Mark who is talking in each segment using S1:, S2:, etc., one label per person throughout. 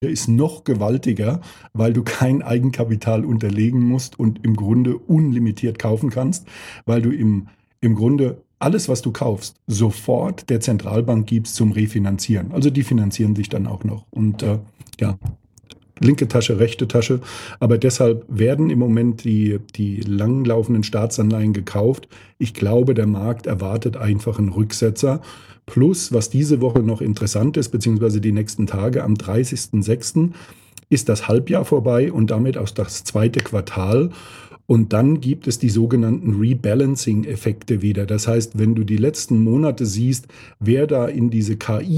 S1: ist noch gewaltiger, weil du kein Eigenkapital unterlegen musst und im Grunde unlimitiert kaufen kannst, weil du im Grunde alles, was du kaufst, sofort der Zentralbank gibst zum Refinanzieren. Also die finanzieren sich dann auch noch. Und ja, linke Tasche, rechte Tasche. Aber deshalb werden im Moment die langlaufenden Staatsanleihen gekauft. Ich glaube, der Markt erwartet einfach einen Rücksetzer. Plus, was diese Woche noch interessant ist, beziehungsweise die nächsten Tage, am 30.06. ist das Halbjahr vorbei und damit auch das zweite Quartal. Und dann gibt es die sogenannten Rebalancing-Effekte wieder. Das heißt, wenn du die letzten Monate siehst, wer da in diese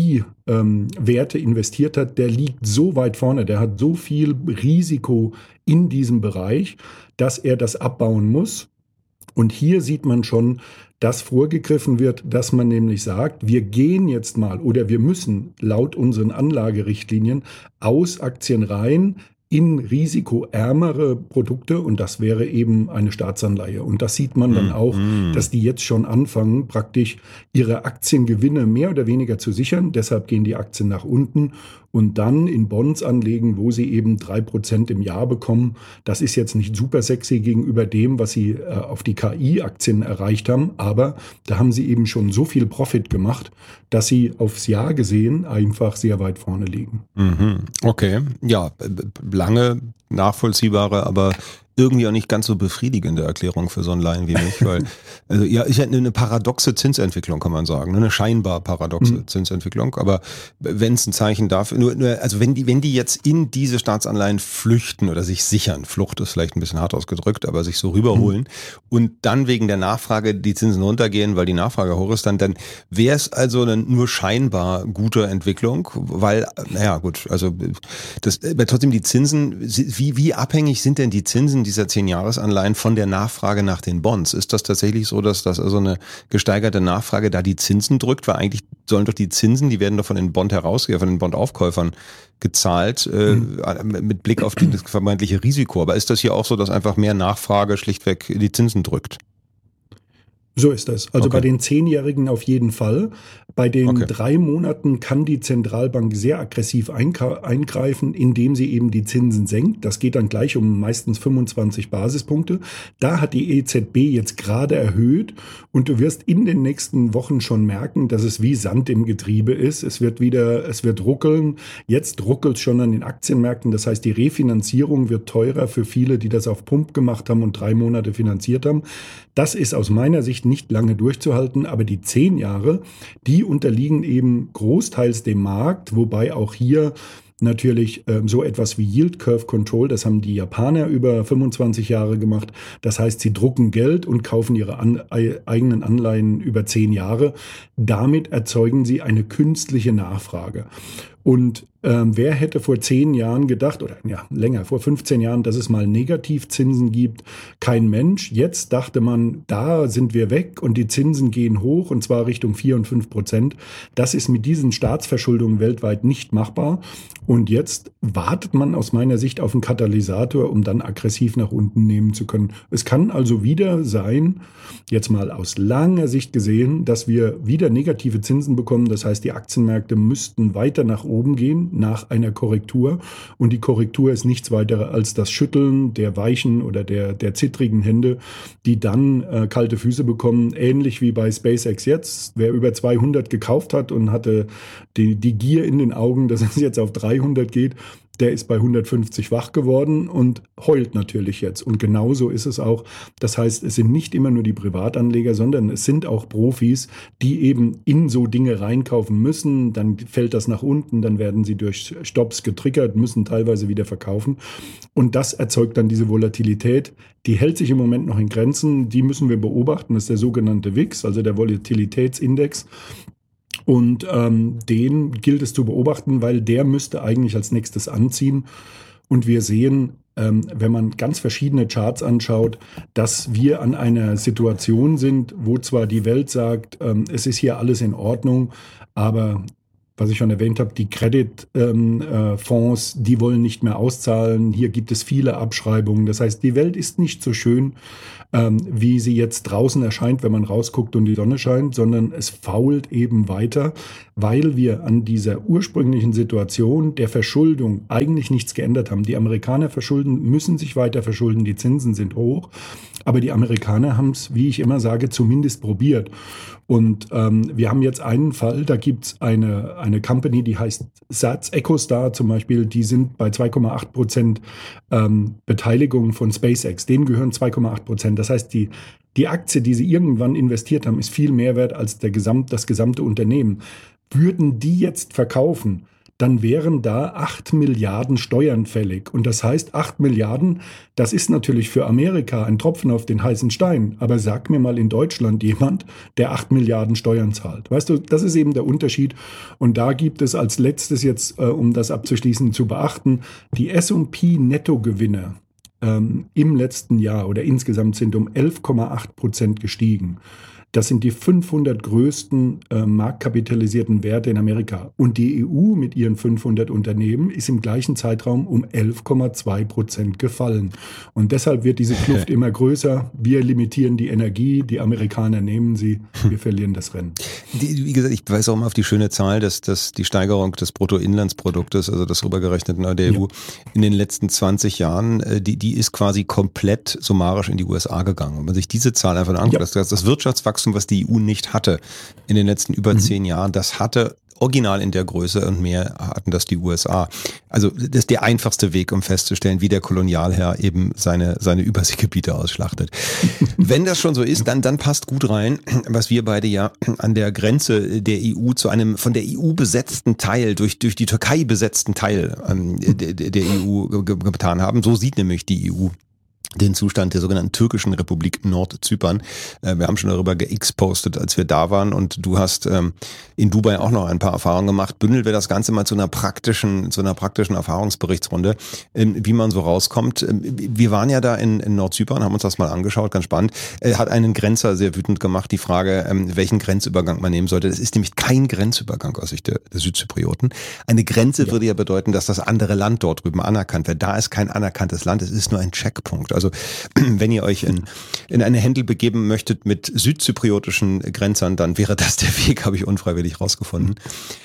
S1: KI-Werte investiert hat, der liegt so weit vorne, der hat so viel Risiko in diesem Bereich, dass er das abbauen muss. Und hier sieht man schon, dass vorgegriffen wird, dass man nämlich sagt, wir gehen jetzt mal oder wir müssen laut unseren Anlagerichtlinien aus Aktien rein in risikoärmere Produkte und das wäre eben eine Staatsanleihe. Und das sieht man dann auch, dass die jetzt schon anfangen, praktisch ihre Aktiengewinne mehr oder weniger zu sichern. Deshalb gehen die Aktien nach unten und dann in Bonds anlegen, wo sie eben 3% im Jahr bekommen. Das ist jetzt nicht super sexy gegenüber dem, was sie auf die KI-Aktien erreicht haben, aber da haben sie eben schon so viel Profit gemacht, dass sie aufs Jahr gesehen einfach sehr weit vorne liegen.
S2: Okay, ja, lange nachvollziehbare, aber irgendwie auch nicht ganz so befriedigende Erklärung für so einen Laien wie mich, weil also ja, ist ja eine paradoxe Zinsentwicklung, kann man sagen, eine scheinbar paradoxe Zinsentwicklung, aber wenn es ein Zeichen dafür, also wenn die jetzt in diese Staatsanleihen flüchten oder sich sichern, Flucht ist vielleicht ein bisschen hart ausgedrückt, aber sich so rüberholen und dann wegen der Nachfrage die Zinsen runtergehen, weil die Nachfrage hoch ist, dann wäre es also eine nur scheinbar gute Entwicklung, weil, naja gut, also aber trotzdem die Zinsen, wie abhängig sind denn die Zinsen dieser 10-Jahres-Anleihen von der Nachfrage nach den Bonds? Ist das tatsächlich so, dass das also eine gesteigerte Nachfrage da die Zinsen drückt? Weil eigentlich sollen doch die Zinsen, die werden doch von den Bondaufkäufern gezahlt, mit Blick auf das vermeintliche Risiko. Aber ist das hier auch so, dass einfach mehr Nachfrage schlichtweg die Zinsen drückt?
S1: So ist das. Also bei den 10-Jährigen auf jeden Fall. Bei den 3 Monaten kann die Zentralbank sehr aggressiv eingreifen, indem sie eben die Zinsen senkt. Das geht dann gleich um meistens 25 Basispunkte. Da hat die EZB jetzt gerade erhöht und du wirst in den nächsten Wochen schon merken, dass es wie Sand im Getriebe ist. Es wird ruckeln. Jetzt ruckelt es schon an den Aktienmärkten. Das heißt, die Refinanzierung wird teurer für viele, die das auf Pump gemacht haben und 3 Monate finanziert haben. Das ist aus meiner Sicht nicht lange durchzuhalten, aber die 10 Jahre, die unterliegen eben großteils dem Markt, wobei auch hier natürlich so etwas wie Yield Curve Control, das haben die Japaner über 25 Jahre gemacht. Das heißt, sie drucken Geld und kaufen ihre eigenen Anleihen über 10 Jahre. Damit erzeugen sie eine künstliche Nachfrage. Und wer hätte vor 10 Jahren gedacht, oder ja, länger, vor 15 Jahren, dass es mal Negativzinsen gibt? Kein Mensch. Jetzt dachte man, da sind wir weg und die Zinsen gehen hoch und zwar Richtung 4 und 5%. Das ist mit diesen Staatsverschuldungen weltweit nicht machbar. Und jetzt wartet man aus meiner Sicht auf einen Katalysator, um dann aggressiv nach unten nehmen zu können. Es kann also wieder sein, jetzt mal aus langer Sicht gesehen, dass wir wieder negative Zinsen bekommen. Das heißt, die Aktienmärkte müssten weiter nach oben gehen nach einer Korrektur. Und die Korrektur ist nichts weiter als das Schütteln der weichen oder der zittrigen Hände, die dann kalte Füße bekommen. Ähnlich wie bei SpaceX jetzt. Wer über 200 gekauft hat und hatte die Gier in den Augen, dass es jetzt auf 300 geht, der ist bei 150 wach geworden und heult natürlich jetzt. Und genauso ist es auch. Das heißt, es sind nicht immer nur die Privatanleger, sondern es sind auch Profis, die eben in so Dinge reinkaufen müssen. Dann fällt das nach unten, dann werden sie durch Stops getriggert, müssen teilweise wieder verkaufen. Und das erzeugt dann diese Volatilität. Die hält sich im Moment noch in Grenzen. Die müssen wir beobachten. Das ist der sogenannte VIX, also der Volatilitätsindex. Und den gilt es zu beobachten, weil der müsste eigentlich als nächstes anziehen. Und wir sehen, wenn man ganz verschiedene Charts anschaut, dass wir an einer Situation sind, wo zwar die Welt sagt, es ist hier alles in Ordnung, aber was ich schon erwähnt habe, die Credit-Fonds, die wollen nicht mehr auszahlen. Hier gibt es viele Abschreibungen. Das heißt, die Welt ist nicht so schön. wie sie jetzt draußen erscheint, wenn man rausguckt und die Sonne scheint, sondern es fault eben weiter, weil wir an dieser ursprünglichen Situation der Verschuldung eigentlich nichts geändert haben. Die Amerikaner müssen sich weiter verschulden, die Zinsen sind hoch, aber die Amerikaner haben es, wie ich immer sage, zumindest probiert. Und wir haben jetzt einen Fall, da gibt es eine Company, die heißt SATS, EchoStar zum Beispiel, die sind bei 2,8% Beteiligung von SpaceX. Denen gehören 2,8%. Das heißt, die Aktie, die sie irgendwann investiert haben, ist viel mehr wert als das gesamte Unternehmen. Würden die jetzt verkaufen, dann wären da 8 Milliarden Steuern fällig. Und das heißt, 8 Milliarden, das ist natürlich für Amerika ein Tropfen auf den heißen Stein. Aber sag mir mal in Deutschland jemand, der 8 Milliarden Steuern zahlt. Weißt du, das ist eben der Unterschied. Und da gibt es als letztes jetzt, um das abzuschließen, zu beachten, die S&P Nettogewinne im letzten Jahr oder insgesamt sind um 11,8% gestiegen. Das sind die 500 größten marktkapitalisierten Werte in Amerika. Und die EU mit ihren 500 Unternehmen ist im gleichen Zeitraum um 11,2% gefallen. Und deshalb wird diese Kluft immer größer. Wir limitieren die Energie, die Amerikaner nehmen sie, wir verlieren das Rennen.
S2: Wie gesagt, ich weise auch mal auf die schöne Zahl, dass die Steigerung des Bruttoinlandsproduktes, also das rübergerechnete der EU, in den letzten 20 Jahren, die ist quasi komplett summarisch in die USA gegangen. Wenn man sich diese Zahl einfach anguckt, das Wirtschaftswachstum, was die EU nicht hatte in den letzten über 10 Jahren, das hatte original in der Größe und mehr hatten das die USA. Also das ist der einfachste Weg, um festzustellen, wie der Kolonialherr eben seine Überseegebiete ausschlachtet. Wenn das schon so ist, dann passt gut rein, was wir beide ja an der Grenze der EU zu einem von der EU besetzten Teil, durch die Türkei besetzten Teil der EU getan haben. So sieht nämlich die EU den Zustand der sogenannten türkischen Republik Nordzypern. Wir haben schon darüber geexpostet, als wir da waren, und du hast in Dubai auch noch ein paar Erfahrungen gemacht. Bündeln wir das Ganze mal zu einer praktischen Erfahrungsberichtsrunde, wie man so rauskommt. Wir waren ja da in Nordzypern, haben uns das mal angeschaut, ganz spannend. Hat einen Grenzer sehr wütend gemacht, die Frage, welchen Grenzübergang man nehmen sollte. Das ist nämlich kein Grenzübergang aus Sicht der Südzyprioten. Eine Grenze würde ja bedeuten, dass das andere Land dort drüben anerkannt wird. Da ist kein anerkanntes Land, es ist nur ein Checkpunkt. Also wenn ihr euch in eine Händel begeben möchtet mit südzypriotischen Grenzern, dann wäre das der Weg, habe ich unfreiwillig rausgefunden.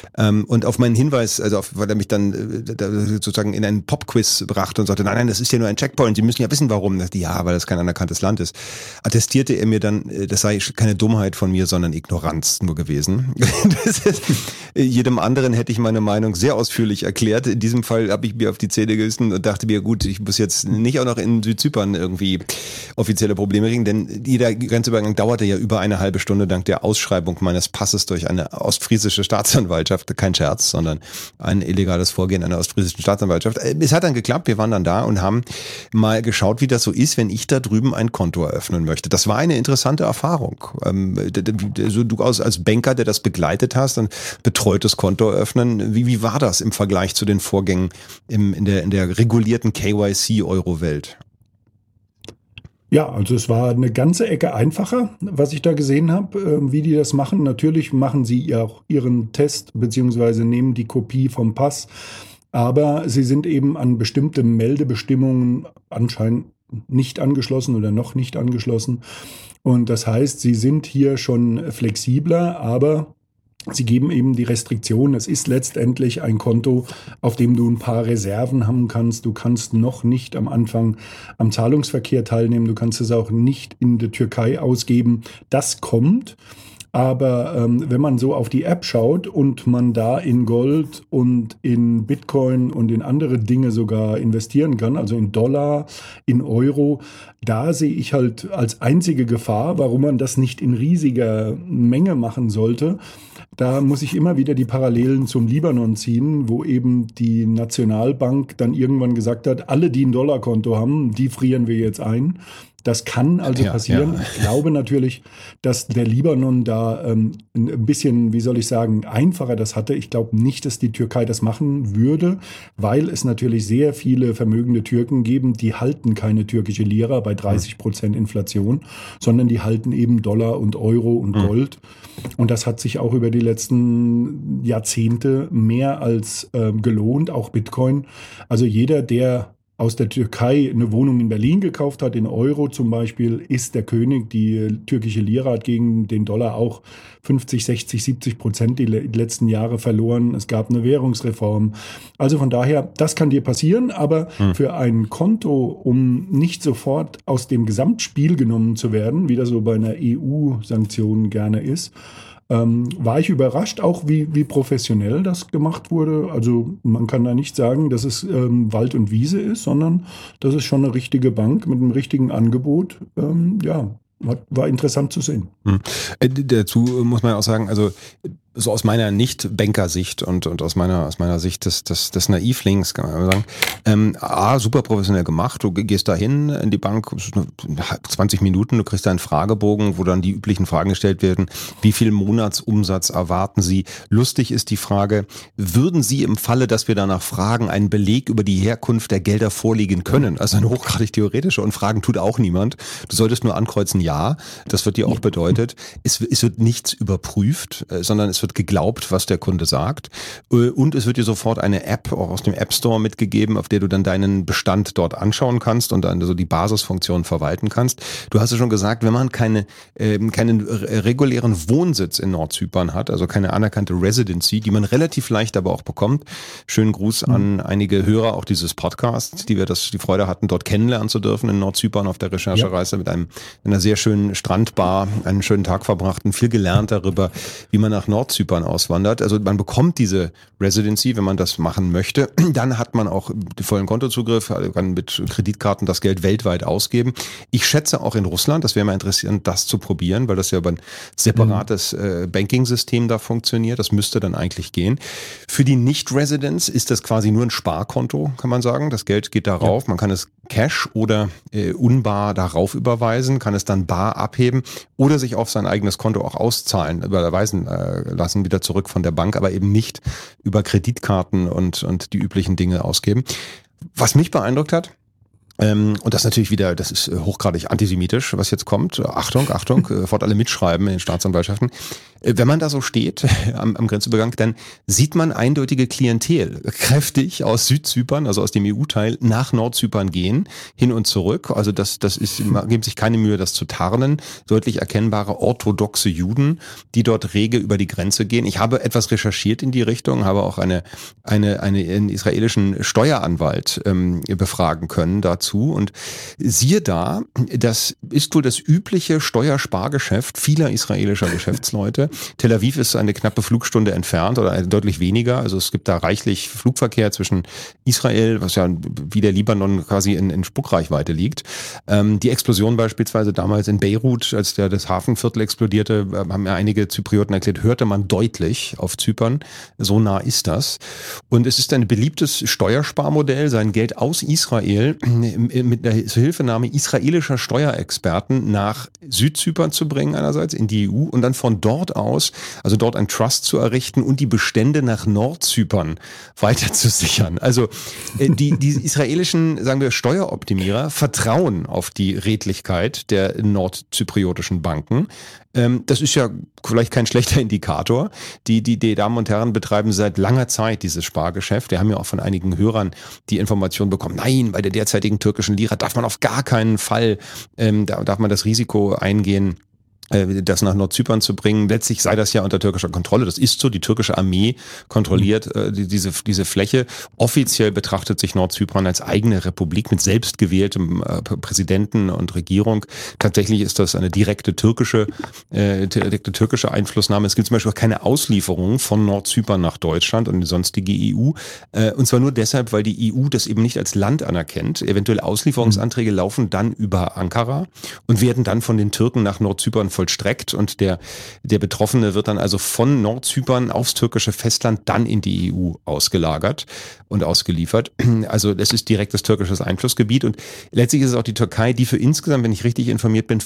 S2: Und auf meinen Hinweis, weil er mich dann sozusagen in einen Popquiz brachte und sagte, nein, das ist ja nur ein Checkpoint, Sie müssen ja wissen, warum. Ja, weil das kein anerkanntes Land ist. Attestierte er mir dann, das sei keine Dummheit von mir, sondern Ignoranz nur gewesen. Das ist, jedem anderen hätte ich meine Meinung sehr ausführlich erklärt. In diesem Fall habe ich mir auf die Zähne gebissen und dachte mir, gut, ich muss jetzt nicht auch noch in Südzypern irgendwie offizielle Probleme kriegen, denn jeder Grenzübergang dauerte ja über eine halbe Stunde dank der Ausschreibung meines Passes durch eine ostfriesische Staatsanwaltschaft. Kein Scherz, sondern ein illegales Vorgehen einer ostfriesischen Staatsanwaltschaft. Es hat dann geklappt, wir waren dann da und haben mal geschaut, wie das so ist, wenn ich da drüben ein Konto eröffnen möchte. Das war eine interessante Erfahrung. Du als Banker, der das begleitet hast, ein betreutes Konto eröffnen, wie war das im Vergleich zu den Vorgängen in der regulierten KYC-Euro-Welt?
S1: Ja, also es war eine ganze Ecke einfacher, was ich da gesehen habe, wie die das machen. Natürlich machen sie ja auch ihren Test beziehungsweise nehmen die Kopie vom Pass, aber sie sind eben an bestimmte Meldebestimmungen anscheinend nicht angeschlossen oder noch nicht angeschlossen. Und das heißt, sie sind hier schon flexibler, aber sie geben eben die Restriktion. Es ist letztendlich ein Konto, auf dem du ein paar Reserven haben kannst. Du kannst noch nicht am Anfang am Zahlungsverkehr teilnehmen. Du kannst es auch nicht in der Türkei ausgeben. Das kommt. Aber wenn man so auf die App schaut und man da in Gold und in Bitcoin und in andere Dinge sogar investieren kann, also in Dollar, in Euro, da sehe ich halt als einzige Gefahr, warum man das nicht in riesiger Menge machen sollte. Da muss ich immer wieder die Parallelen zum Libanon ziehen, wo eben die Nationalbank dann irgendwann gesagt hat, alle, die ein Dollarkonto haben, die frieren wir jetzt ein. Das kann also passieren. Ja. Ich glaube natürlich, dass der Libanon da ein bisschen, wie soll ich sagen, einfacher das hatte. Ich glaube nicht, dass die Türkei das machen würde, weil es natürlich sehr viele vermögende Türken geben, die halten keine türkische Lira bei 30% Inflation, sondern die halten eben Dollar und Euro und Gold. Und das hat sich auch über die letzten Jahrzehnte mehr als gelohnt, auch Bitcoin. Also jeder, der aus der Türkei eine Wohnung in Berlin gekauft hat, in Euro zum Beispiel, ist der König. Die türkische Lira hat gegen den Dollar auch 50, 60, 70% die letzten Jahre verloren. Es gab eine Währungsreform. Also von daher, das kann dir passieren, aber für ein Konto, um nicht sofort aus dem Gesamtspiel genommen zu werden, wie das so bei einer EU-Sanktion gerne ist, war ich überrascht, auch wie professionell das gemacht wurde. Also man kann da nicht sagen, dass es Wald und Wiese ist, sondern das ist schon eine richtige Bank mit einem richtigen Angebot. War interessant zu sehen.
S2: Dazu muss man auch sagen, also so aus meiner Nicht-Banker-Sicht und aus meiner Sicht des Naivlings, kann man sagen, super professionell gemacht. Du gehst da hin in die Bank, 20 Minuten, du kriegst einen Fragebogen, wo dann die üblichen Fragen gestellt werden. Wie viel Monatsumsatz erwarten Sie? Lustig ist die Frage, würden Sie im Falle, dass wir danach fragen, einen Beleg über die Herkunft der Gelder vorlegen können? Also eine hochgradig theoretische, und Fragen tut auch niemand. Du solltest nur ankreuzen, ja. Das wird dir auch bedeutet. Es wird nichts überprüft, sondern es wird geglaubt, was der Kunde sagt, und es wird dir sofort eine App auch aus dem App Store mitgegeben, auf der du dann deinen Bestand dort anschauen kannst und dann so die Basisfunktion verwalten kannst. Du hast ja schon gesagt, wenn man keinen regulären Wohnsitz in Nordzypern hat, also keine anerkannte Residency, die man relativ leicht aber auch bekommt. Schönen Gruß an einige Hörer auch dieses Podcasts, die die Freude hatten, dort kennenlernen zu dürfen in Nordzypern auf der Recherchereise mit einer sehr schönen Strandbar, einen schönen Tag verbracht und viel gelernt darüber, wie man nach Nordzypern auswandert. Also man bekommt diese Residency, wenn man das machen möchte. Dann hat man auch den vollen Kontozugriff, kann mit Kreditkarten das Geld weltweit ausgeben. Ich schätze auch in Russland, das wäre mal interessant, das zu probieren, weil das ja über ein separates Banking-System da funktioniert. Das müsste dann eigentlich gehen. Für die Nicht-Residents ist das quasi nur ein Sparkonto, kann man sagen. Das Geld geht darauf. Ja. Man kann es Cash oder unbar darauf überweisen, kann es dann bar abheben oder sich auf sein eigenes Konto auch überweisen lassen, wieder zurück von der Bank, aber eben nicht über Kreditkarten und die üblichen Dinge ausgeben. Was mich beeindruckt hat, und das natürlich wieder, das ist hochgradig antisemitisch, was jetzt kommt. Achtung, sofort alle mitschreiben in den Staatsanwaltschaften. Wenn man da so steht am Grenzübergang, dann sieht man eindeutige Klientel kräftig aus Südzypern, also aus dem EU-Teil, nach Nordzypern gehen, hin und zurück. Also das ist, man gibt sich keine Mühe, das zu tarnen. Deutlich erkennbare orthodoxe Juden, die dort rege über die Grenze gehen. Ich habe etwas recherchiert in die Richtung, habe auch einen israelischen Steueranwalt befragen können dazu. Und siehe da, das ist wohl das übliche Steuerspargeschäft vieler israelischer Geschäftsleute. Tel Aviv ist eine knappe Flugstunde entfernt oder deutlich weniger. Also es gibt da reichlich Flugverkehr zwischen Israel, was ja wie der Libanon quasi in Spuckreichweite liegt. Die Explosion beispielsweise damals in Beirut, als das Hafenviertel explodierte, haben ja einige Zyprioten erklärt, hörte man deutlich auf Zypern. So nah ist das. Und es ist ein beliebtes Steuersparmodell, sein Geld aus Israel mit der Hilfenahme israelischer Steuerexperten nach Südzypern zu bringen einerseits in die EU und dann von dort aus, also dort ein Trust zu errichten und die Bestände nach Nordzypern weiter zu sichern. Also die israelischen, sagen wir, Steueroptimierer vertrauen auf die Redlichkeit der nordzypriotischen Banken. Das ist ja vielleicht kein schlechter Indikator. Die Damen und Herren betreiben seit langer Zeit dieses Spargeschäft. Wir haben ja auch von einigen Hörern die Information bekommen, nein, bei der derzeitigen türkischen Lira darf man auf gar keinen Fall, darf man das Risiko eingehen, das nach Nordzypern zu bringen. Letztlich sei das ja unter türkischer Kontrolle. Das ist so. Die türkische Armee kontrolliert diese Fläche. Offiziell betrachtet sich Nordzypern als eigene Republik mit selbstgewähltem Präsidenten und Regierung. Tatsächlich ist das eine direkte türkische Einflussnahme. Es gibt zum Beispiel auch keine Auslieferung von Nordzypern nach Deutschland und die sonstige EU. Und zwar nur deshalb, weil die EU das eben nicht als Land anerkennt. Eventuelle Auslieferungsanträge laufen dann über Ankara und werden dann von den Türken nach Nordzypern vollstreckt und der Betroffene wird dann also von Nordzypern aufs türkische Festland dann in die EU ausgelagert und ausgeliefert. Also das ist direktes türkisches Einflussgebiet und letztlich ist es auch die Türkei, die für insgesamt, wenn ich richtig informiert bin,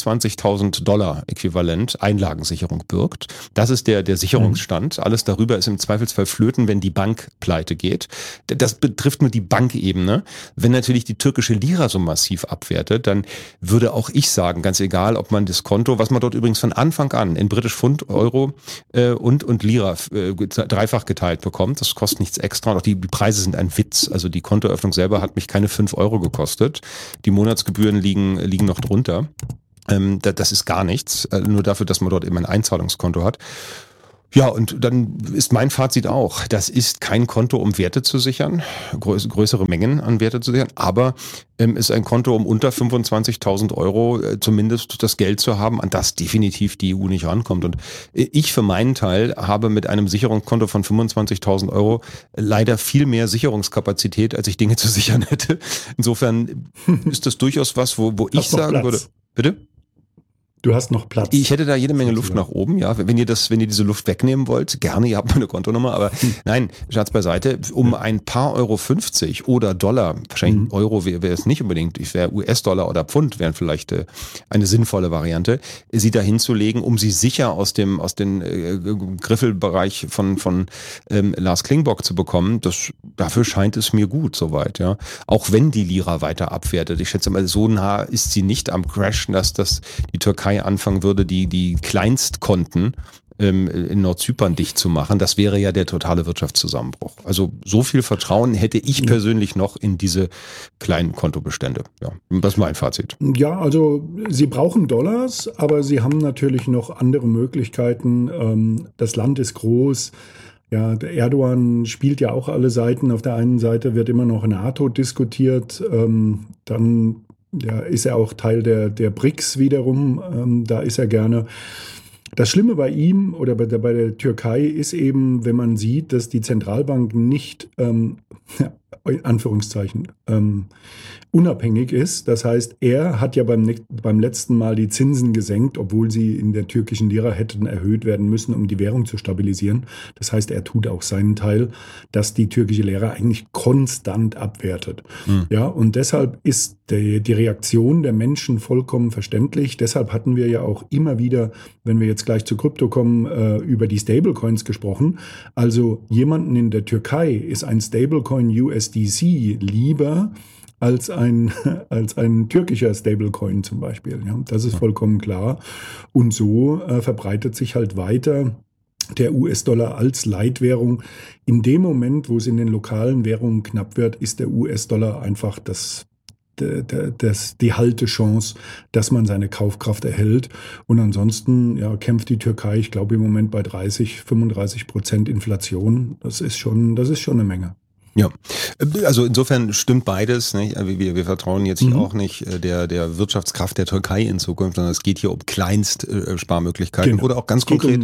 S2: $25.000 äquivalent Einlagensicherung birgt. Das ist der Sicherungsstand. Alles darüber ist im Zweifelsfall flöten, wenn die Bank pleite geht. Das betrifft nur die Bankebene. Wenn natürlich die türkische Lira so massiv abwertet, dann würde auch ich sagen, ganz egal, ob man das Konto, was man dort übrigens von Anfang an in British Pfund, Euro und Lira dreifach geteilt bekommt. Das kostet nichts extra. Und auch die Preise sind ein Witz. Also die Kontoeröffnung selber hat mich keine 5 Euro gekostet. Die Monatsgebühren liegen noch drunter. Das ist gar nichts. Nur dafür, dass man dort eben ein Einzahlungskonto hat. Ja, und dann ist mein Fazit auch, das ist kein Konto, um Werte zu sichern, größere Mengen an Werte zu sichern, aber ist ein Konto, um unter 25.000 Euro zumindest das Geld zu haben, an das definitiv die EU nicht rankommt. Und ich für meinen Teil habe mit einem Sicherungskonto von 25.000 Euro leider viel mehr Sicherungskapazität, als ich Dinge zu sichern hätte. Insofern ist das durchaus was, wo ich sagen würde, bitte?
S1: Du hast noch Platz.
S2: Ich hätte da jede Menge Luft nach oben, ja. Wenn ihr diese Luft wegnehmen wollt, gerne, ihr habt meine Kontonummer, aber nein, Scherz beiseite, um ein paar Euro 50 oder Dollar, wahrscheinlich Euro wäre es nicht unbedingt, ich wäre US-Dollar oder Pfund, wären vielleicht eine sinnvolle Variante, sie da hinzulegen, um sie sicher aus den Griffelbereich von Lars Klingbock zu bekommen. Dafür scheint es mir gut soweit, ja. Auch wenn die Lira weiter abwertet. Ich schätze mal, so nah ist sie nicht am Crash, dass das die Türkei anfangen würde, die Kleinstkonten in Nordzypern dicht zu machen. Das wäre ja der totale Wirtschaftszusammenbruch. Also so viel Vertrauen hätte ich persönlich noch in diese kleinen Kontobestände. Ja, das ist mein Fazit.
S1: Ja, also sie brauchen Dollars, aber sie haben natürlich noch andere Möglichkeiten. Das Land ist groß. Ja, der Erdogan spielt ja auch alle Seiten. Auf der einen Seite wird immer noch NATO diskutiert. Dann ist er auch Teil der BRICS wiederum. Da ist er gerne. Das Schlimme bei ihm oder bei der Türkei ist eben, wenn man sieht, dass die Zentralbank nicht, Anführungszeichen, unabhängig ist. Das heißt, er hat ja beim letzten Mal die Zinsen gesenkt, obwohl sie in der türkischen Lira hätten erhöht werden müssen, um die Währung zu stabilisieren. Das heißt, er tut auch seinen Teil, dass die türkische Lira eigentlich konstant abwertet. Ja, und deshalb ist die Reaktion der Menschen vollkommen verständlich. Deshalb hatten wir ja auch immer wieder, wenn wir jetzt gleich zu Krypto kommen, über die Stablecoins gesprochen. Also jemanden in der Türkei ist ein Stablecoin USDC lieber als ein türkischer Stablecoin zum Beispiel. Ja, das ist vollkommen klar. Und so verbreitet sich halt weiter der US-Dollar als Leitwährung. In dem Moment, wo es in den lokalen Währungen knapp wird, ist der US-Dollar einfach die Haltechance, dass man seine Kaufkraft erhält. Und ansonsten kämpft die Türkei, ich glaube im Moment bei 35% Inflation. Das ist schon eine Menge.
S2: Ja, also insofern stimmt beides. Nicht? Wir vertrauen jetzt hier auch nicht der Wirtschaftskraft der Türkei in Zukunft, sondern es geht hier um Kleinstsparmöglichkeiten oder auch ganz konkret.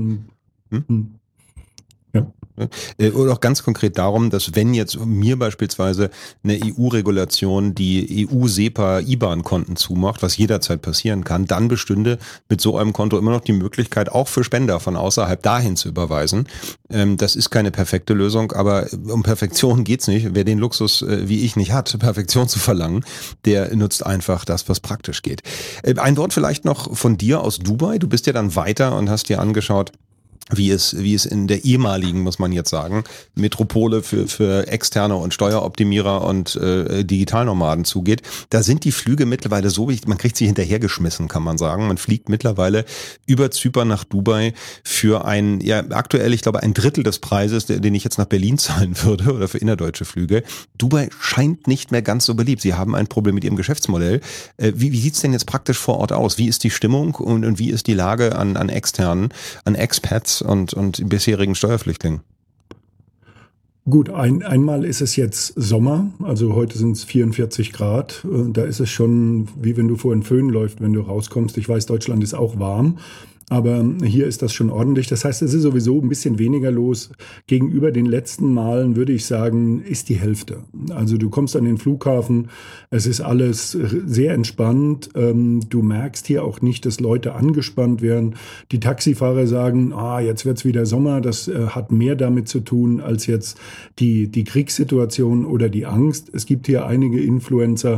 S2: Oder auch ganz konkret darum, dass wenn jetzt mir beispielsweise eine EU-Regulation die EU-SEPA-IBAN-Konten zumacht, was jederzeit passieren kann, dann bestünde mit so einem Konto immer noch die Möglichkeit, auch für Spender von außerhalb dahin zu überweisen. Das ist keine perfekte Lösung, aber um Perfektion geht's nicht. Wer den Luxus wie ich nicht hat, Perfektion zu verlangen, der nutzt einfach das, was praktisch geht. Ein Wort vielleicht noch von dir aus Dubai. Du bist ja dann weiter und hast dir angeschaut, wie es in der ehemaligen, muss man jetzt sagen, Metropole für Externe und Steueroptimierer und Digitalnomaden zugeht. Da sind die Flüge mittlerweile so, man kriegt sie hinterhergeschmissen, kann man sagen. Man fliegt mittlerweile über Zypern nach Dubai für aktuell, ich glaube, ein Drittel des Preises, den ich jetzt nach Berlin zahlen würde oder für innerdeutsche Flüge. Dubai scheint nicht mehr ganz so beliebt. Sie haben ein Problem mit ihrem Geschäftsmodell. Wie sieht's denn jetzt praktisch vor Ort aus? Wie ist die Stimmung und wie ist die Lage an Externen, an Expats und bisherigen Steuerflüchtlingen?
S1: Gut, einmal ist es jetzt Sommer, also heute sind es 44 Grad. Da ist es schon, wie wenn du vor den Föhn läufst, wenn du rauskommst. Ich weiß, Deutschland ist auch warm, aber hier ist das schon ordentlich. Das heißt, es ist sowieso ein bisschen weniger los. Gegenüber den letzten Malen würde ich sagen, ist die Hälfte. Also du kommst an den Flughafen, es ist alles sehr entspannt. Du merkst hier auch nicht, dass Leute angespannt werden. Die Taxifahrer sagen, jetzt wird's wieder Sommer. Das hat mehr damit zu tun als jetzt die Kriegssituation oder die Angst. Es gibt hier einige Influencer,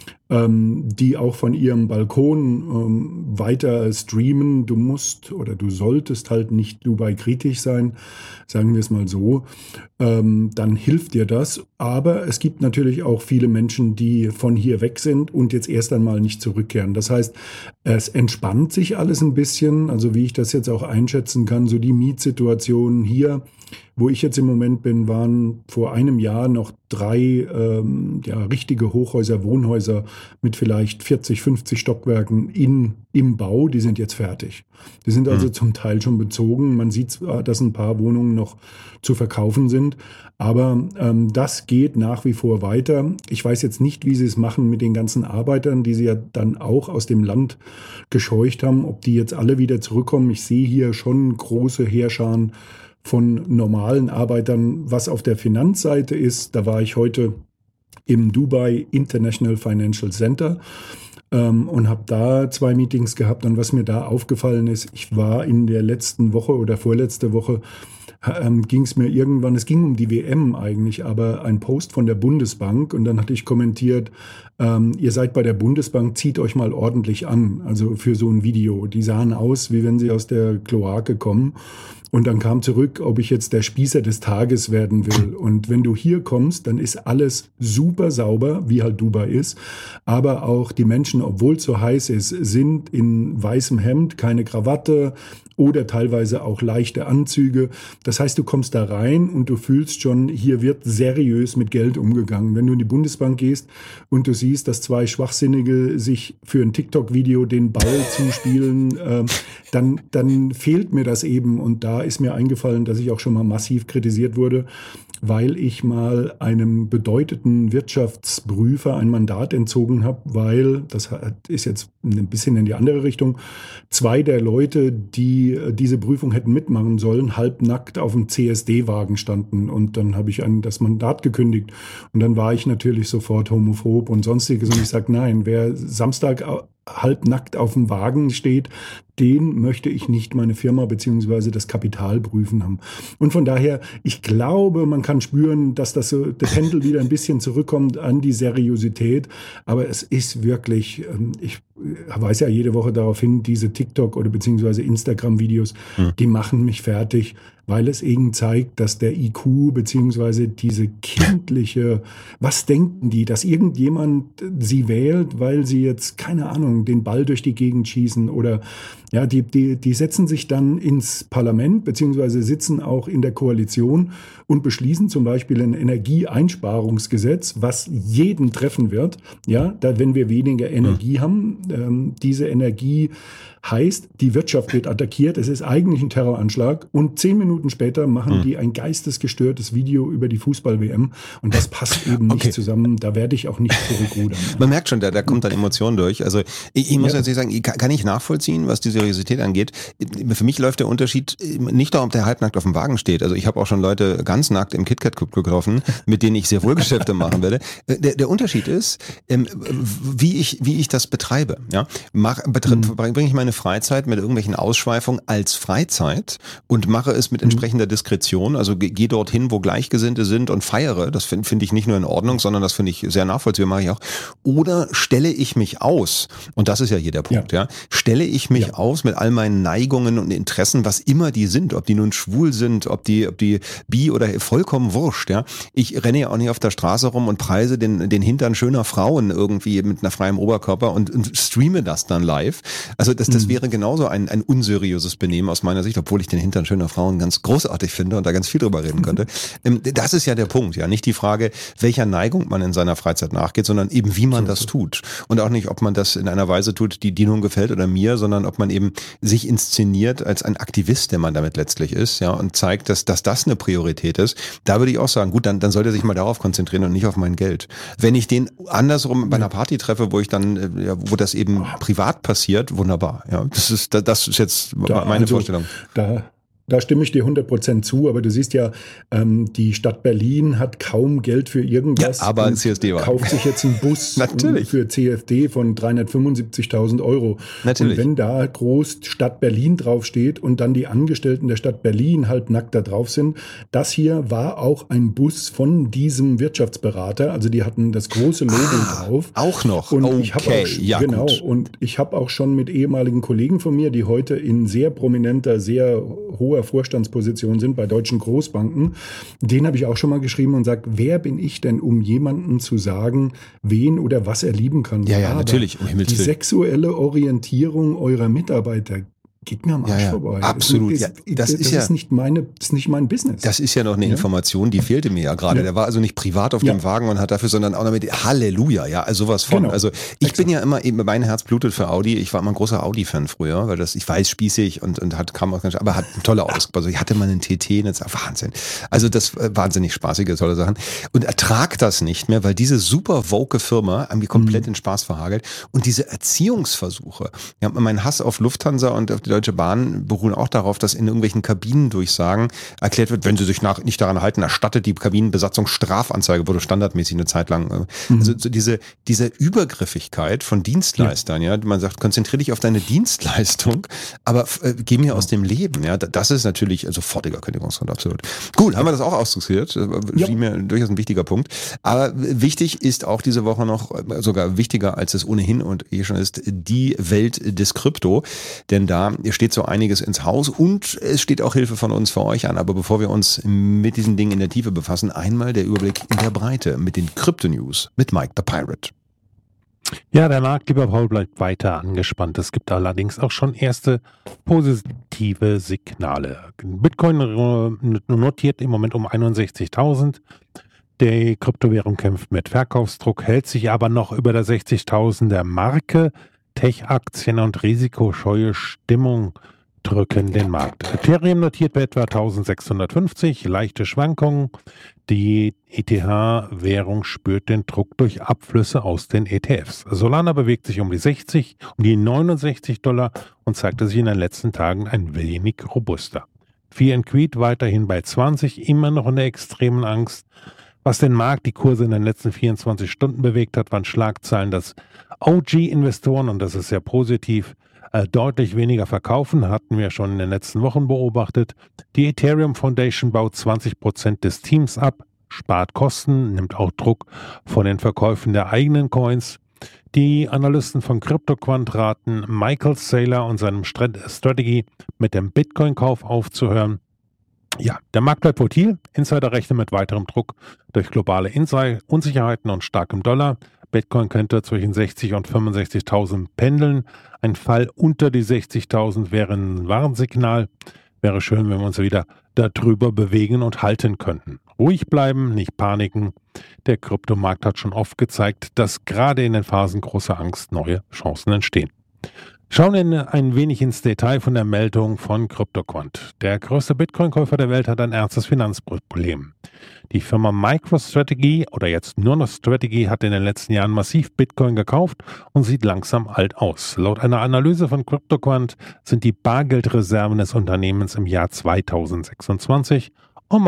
S1: die auch von ihrem Balkon weiter streamen. Du musst oder du solltest halt nicht Dubai kritisch sein, sagen wir es mal so. Dann hilft dir das. Aber es gibt natürlich auch viele Menschen, die von hier weg sind und jetzt erst einmal nicht zurückkehren. Das heißt, es entspannt sich alles ein bisschen. Also wie ich das jetzt auch einschätzen kann, so die Mietsituation hier, wo ich jetzt im Moment bin, waren vor einem Jahr noch 3 richtige Hochhäuser, Wohnhäuser mit vielleicht 40, 50 Stockwerken im Bau. Die sind jetzt fertig. Die sind also zum Teil schon bezogen. Man sieht zwar, dass ein paar Wohnungen noch zu verkaufen sind, aber das geht nach wie vor weiter. Ich weiß jetzt nicht, wie sie es machen mit den ganzen Arbeitern, die sie ja dann auch aus dem Land gescheucht haben, ob die jetzt alle wieder zurückkommen. Ich sehe hier schon große Heerscharen von normalen Arbeitern. Was auf der Finanzseite ist, da war ich heute im Dubai International Financial Center und habe da 2 Meetings gehabt. Und was mir da aufgefallen ist, ich war in der letzten Woche oder vorletzte Woche, ging es mir irgendwann, es ging um die WM eigentlich, aber ein Post von der Bundesbank und dann hatte ich kommentiert, ihr seid bei der Bundesbank, zieht euch mal ordentlich an, also für so ein Video. Die sahen aus, wie wenn sie aus der Kloake kommen. Und dann kam zurück, ob ich jetzt der Spießer des Tages werden will. Und wenn du hier kommst, dann ist alles super sauber, wie halt Dubai ist. Aber auch die Menschen, obwohl es so heiß ist, sind in weißem Hemd, keine Krawatte oder teilweise auch leichte Anzüge. Das heißt, du kommst da rein und du fühlst schon, hier wird seriös mit Geld umgegangen. Wenn du in die Bundesbank gehst und du siehst, dass 2 Schwachsinnige sich für ein TikTok-Video den Ball zuspielen, dann fehlt mir das eben. Und da ist mir eingefallen, dass ich auch schon mal massiv kritisiert wurde, weil ich mal einem bedeuteten Wirtschaftsprüfer ein Mandat entzogen habe, weil, das ist jetzt ein bisschen in die andere Richtung, 2 der Leute, die diese Prüfung hätten mitmachen sollen, halbnackt auf dem CSD-Wagen standen. Und dann habe ich das Mandat gekündigt. Und dann war ich natürlich sofort homophob und sonstiges. Und ich sage, nein, wer Samstag halbnackt auf dem Wagen steht, den möchte ich nicht meine Firma beziehungsweise das Kapital prüfen haben. Und von daher, ich glaube, man kann spüren, dass das so, der Pendel wieder ein bisschen zurückkommt an die Seriosität. Aber es ist wirklich, ich weise ja jede Woche darauf hin, diese TikTok- oder beziehungsweise Instagram-Videos, die machen mich fertig, weil es eben zeigt, dass der IQ beziehungsweise diese kindliche, was denken die, dass irgendjemand sie wählt, weil sie jetzt, keine Ahnung, den Ball durch die Gegend schießen oder ja, die setzen sich dann ins Parlament beziehungsweise sitzen auch in der Koalition und beschließen zum Beispiel ein Energieeinsparungsgesetz, was jeden treffen wird. Ja, wenn wir weniger Energie haben, diese Energie heißt, die Wirtschaft wird attackiert, es ist eigentlich ein Terroranschlag und 10 Minuten später machen die ein geistesgestörtes Video über die Fußball-WM und das passt eben nicht zusammen, da werde ich auch nicht zurückrudern.
S2: Man merkt schon, da kommt dann Emotion durch. Also ich muss jetzt sagen, kann ich nachvollziehen, was die Seriosität angeht. Für mich läuft der Unterschied nicht darum, ob der halbnackt auf dem Wagen steht. Also ich habe auch schon Leute ganz nackt im KitKat-Club getroffen, mit denen ich sehr wohl Geschäfte machen werde. Der Unterschied ist, wie ich das betreibe. Ja? Bringe ich meine Freizeit mit irgendwelchen Ausschweifungen als Freizeit und mache es mit entsprechender Diskretion, also gehe dorthin, wo Gleichgesinnte sind und feiere, das finde ich nicht nur in Ordnung, sondern das finde ich sehr nachvollziehbar, mache ich auch. Oder stelle ich mich aus, und das ist ja hier der Punkt, stelle ich mich aus mit all meinen Neigungen und Interessen, was immer die sind, ob die nun schwul sind, ob die bi oder vollkommen wurscht, ja. Ich renne ja auch nicht auf der Straße rum und preise den Hintern schöner Frauen irgendwie mit einer freien Oberkörper und streame das dann live. Also das wäre genauso ein unseriöses Benehmen aus meiner Sicht, obwohl ich den Hintern schöner Frauen ganz großartig finde und da ganz viel drüber reden könnte. Das ist ja der Punkt, ja. Nicht die Frage, welcher Neigung man in seiner Freizeit nachgeht, sondern eben wie man das tut. Und auch nicht, ob man das in einer Weise tut, die nun gefällt oder mir, sondern ob man eben sich inszeniert als ein Aktivist, der man damit letztlich ist, ja, und zeigt, dass das eine Priorität ist. Da würde ich auch sagen, gut, dann sollte er sich mal darauf konzentrieren und nicht auf mein Geld. Wenn ich den andersrum bei einer Party treffe, wo ich dann, wo das eben privat passiert, wunderbar. Ja, das ist jetzt meine Vorstellung.
S1: Da stimme ich dir 100% zu, aber du siehst ja, die Stadt Berlin hat kaum Geld für irgendwas.
S2: Ja, aber ein CSD-Wagen.
S1: Kauft sich jetzt einen Bus für CFD von 375.000 Euro.
S2: Natürlich.
S1: Und wenn da groß Stadt Berlin draufsteht und dann die Angestellten der Stadt Berlin halt nackt da drauf sind, das hier war auch ein Bus von diesem Wirtschaftsberater. Also die hatten das große Logo drauf.
S2: Auch noch.
S1: Und
S2: okay,
S1: ich habe auch, genau,
S2: gut.
S1: und ich habe auch schon mit ehemaligen Kollegen von mir, die heute in sehr prominenter, sehr hoher Vorstandsposition sind bei deutschen Großbanken, denen habe ich auch schon mal geschrieben und gesagt, wer bin ich denn, um jemanden zu sagen, wen oder was er lieben kann?
S2: Ja, natürlich.
S1: Um die sexuelle Orientierung eurer Mitarbeiter geht mir am Arsch vorbei.
S2: Absolut.
S1: Das ist nicht mein Business.
S2: Das ist ja noch eine Information, die fehlte mir ja gerade. Der war also nicht privat auf dem Wagen und hat dafür, sondern auch noch mit Halleluja, ja, also sowas von.
S1: Genau.
S2: Also ich bin ja immer, mein Herz blutet für Audi. Ich war immer ein großer Audi-Fan früher, weil ich weiß, spießig und kam auch ganz, aber hat tolle Autos. Also ich hatte mal einen TT, das war Wahnsinn. Also das wahnsinnig spaßige, tolle Sachen. Und ertrag das nicht mehr, weil diese super woke Firma haben die komplett in Spaß verhagelt. Und diese Erziehungsversuche, ja, mein Hass auf Lufthansa und auf die Deutsche Bahn beruhen auch darauf, dass in irgendwelchen Kabinendurchsagen erklärt wird, wenn sie sich nicht daran halten, erstattet die Kabinenbesatzung Strafanzeige, wurde standardmäßig eine Zeit lang. Also so diese Übergriffigkeit von Dienstleistern, ja, man sagt, konzentriere dich auf deine Dienstleistung, aber geh mir aus dem Leben, ja, das ist natürlich sofortiger Kündigungsgrund, absolut. Gut, haben wir das auch ausdiskutiert, schien mir durchaus ein wichtiger Punkt, aber wichtig ist auch diese Woche noch, sogar wichtiger als es ohnehin und schon ist, die Welt des Krypto, denn da steht so einiges ins Haus und es steht auch Hilfe von uns für euch an. Aber bevor wir uns mit diesen Dingen in der Tiefe befassen, einmal der Überblick in der Breite mit den Krypto-News mit Mike the Pirate.
S3: Ja, der Markt, lieber Paul, bleibt weiter angespannt. Es gibt allerdings auch schon erste positive Signale. Bitcoin notiert im Moment um 61.000. Die Kryptowährung kämpft mit Verkaufsdruck, hält sich aber noch über der 60.000er Marke. Tech-Aktien und risikoscheue Stimmung drücken den Markt. Ethereum notiert bei etwa 1650, leichte Schwankungen. Die ETH-Währung spürt den Druck durch Abflüsse aus den ETFs. Solana bewegt sich um die 69 Dollar und zeigte sich in den letzten Tagen ein wenig robuster. Fear and Greed weiterhin bei 20, immer noch in der extremen Angst. Was den Markt, die Kurse in den letzten 24 Stunden bewegt hat, waren Schlagzeilen, dass OG-Investoren, und das ist sehr positiv, deutlich weniger verkaufen, hatten wir schon in den letzten Wochen beobachtet. Die Ethereum Foundation baut 20% des Teams ab, spart Kosten, nimmt auch Druck von den Verkäufen der eigenen Coins. Die Analysten von CryptoQuant raten Michael Saylor und seinem Strategie mit dem Bitcoin-Kauf aufzuhören. Ja, der Markt bleibt volatil. Insider rechnen mit weiterem Druck durch globale Unsicherheiten und starkem Dollar. Bitcoin könnte zwischen 60 und 65.000 pendeln. Ein Fall unter die 60.000 wäre ein Warnsignal. Wäre schön, wenn wir uns wieder darüber bewegen und halten könnten. Ruhig bleiben, nicht paniken. Der Kryptomarkt hat schon oft gezeigt, dass gerade in den Phasen großer Angst neue Chancen entstehen. Schauen wir ein wenig ins Detail von der Meldung von CryptoQuant. Der größte Bitcoin-Käufer der Welt hat ein ernstes Finanzproblem. Die Firma MicroStrategy oder jetzt nur noch Strategy hat in den letzten Jahren massiv Bitcoin gekauft und sieht langsam alt aus. Laut einer Analyse von CryptoQuant sind die Bargeldreserven des Unternehmens im Jahr 2026 um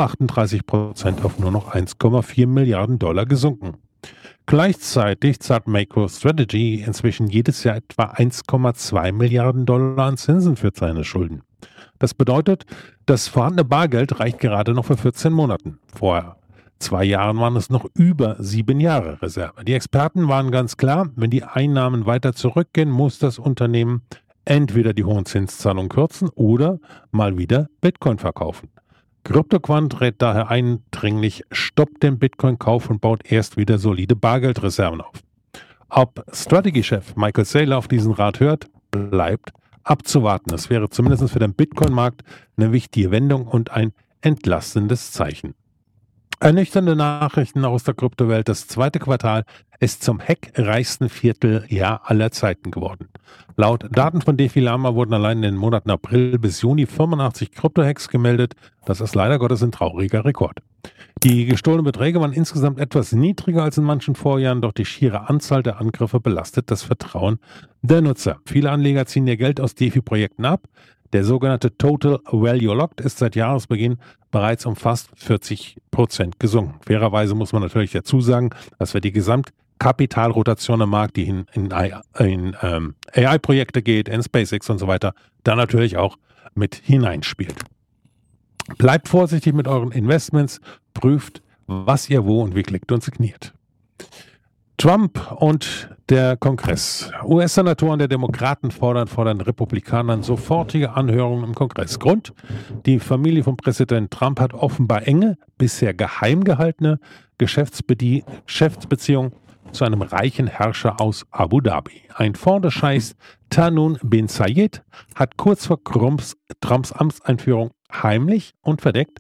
S3: 38% auf nur noch 1,4 Milliarden Dollar gesunken. Gleichzeitig zahlt MicroStrategy inzwischen jedes Jahr etwa 1,2 Milliarden Dollar an Zinsen für seine Schulden. Das bedeutet, das vorhandene Bargeld reicht gerade noch für 14 Monaten. Vor 2 Jahren waren es noch über 7 Jahre Reserve. Die Experten waren ganz klar, wenn die Einnahmen weiter zurückgehen, muss das Unternehmen entweder die hohen Zinszahlungen kürzen oder mal wieder Bitcoin verkaufen. CryptoQuant rät daher eindringlich, stoppt den Bitcoin-Kauf und baut erst wieder solide Bargeldreserven auf. Ob Strategy-Chef Michael Saylor auf diesen Rat hört, bleibt abzuwarten. Es wäre zumindest für den Bitcoin-Markt eine wichtige Wendung und ein entlastendes Zeichen. Ernüchternde Nachrichten aus der Kryptowelt. Das zweite Quartal ist zum hackreichsten Vierteljahr aller Zeiten geworden. Laut Daten von DeFi Lama wurden allein in den Monaten April bis Juni 85 Krypto-Hacks gemeldet. Das ist leider Gottes ein trauriger Rekord. Die gestohlenen Beträge waren insgesamt etwas niedriger als in manchen Vorjahren, doch die schiere Anzahl der Angriffe belastet das Vertrauen der Nutzer. Viele Anleger ziehen ihr Geld aus DeFi-Projekten ab. Der sogenannte Total Value Locked ist seit Jahresbeginn bereits um fast 40% gesunken. Fairerweise muss man natürlich dazu sagen, dass wir die Gesamtkapitalrotation am Markt, die in AI-Projekte geht, in SpaceX und so weiter, da natürlich auch mit hineinspielt. Bleibt vorsichtig mit euren Investments, prüft, was ihr wo und wie klickt und signiert. Trump und der Kongress. US-Senatoren der Demokraten fordern Republikanern sofortige Anhörungen im Kongress. Grund: Die Familie von Präsident Trump hat offenbar enge, bisher geheim gehaltene Geschäftsbeziehungen zu einem reichen Herrscher aus Abu Dhabi. Ein Fonds des Scheichs Tahnoon bin Zayed hat kurz vor Trumps Amtseinführung heimlich und verdeckt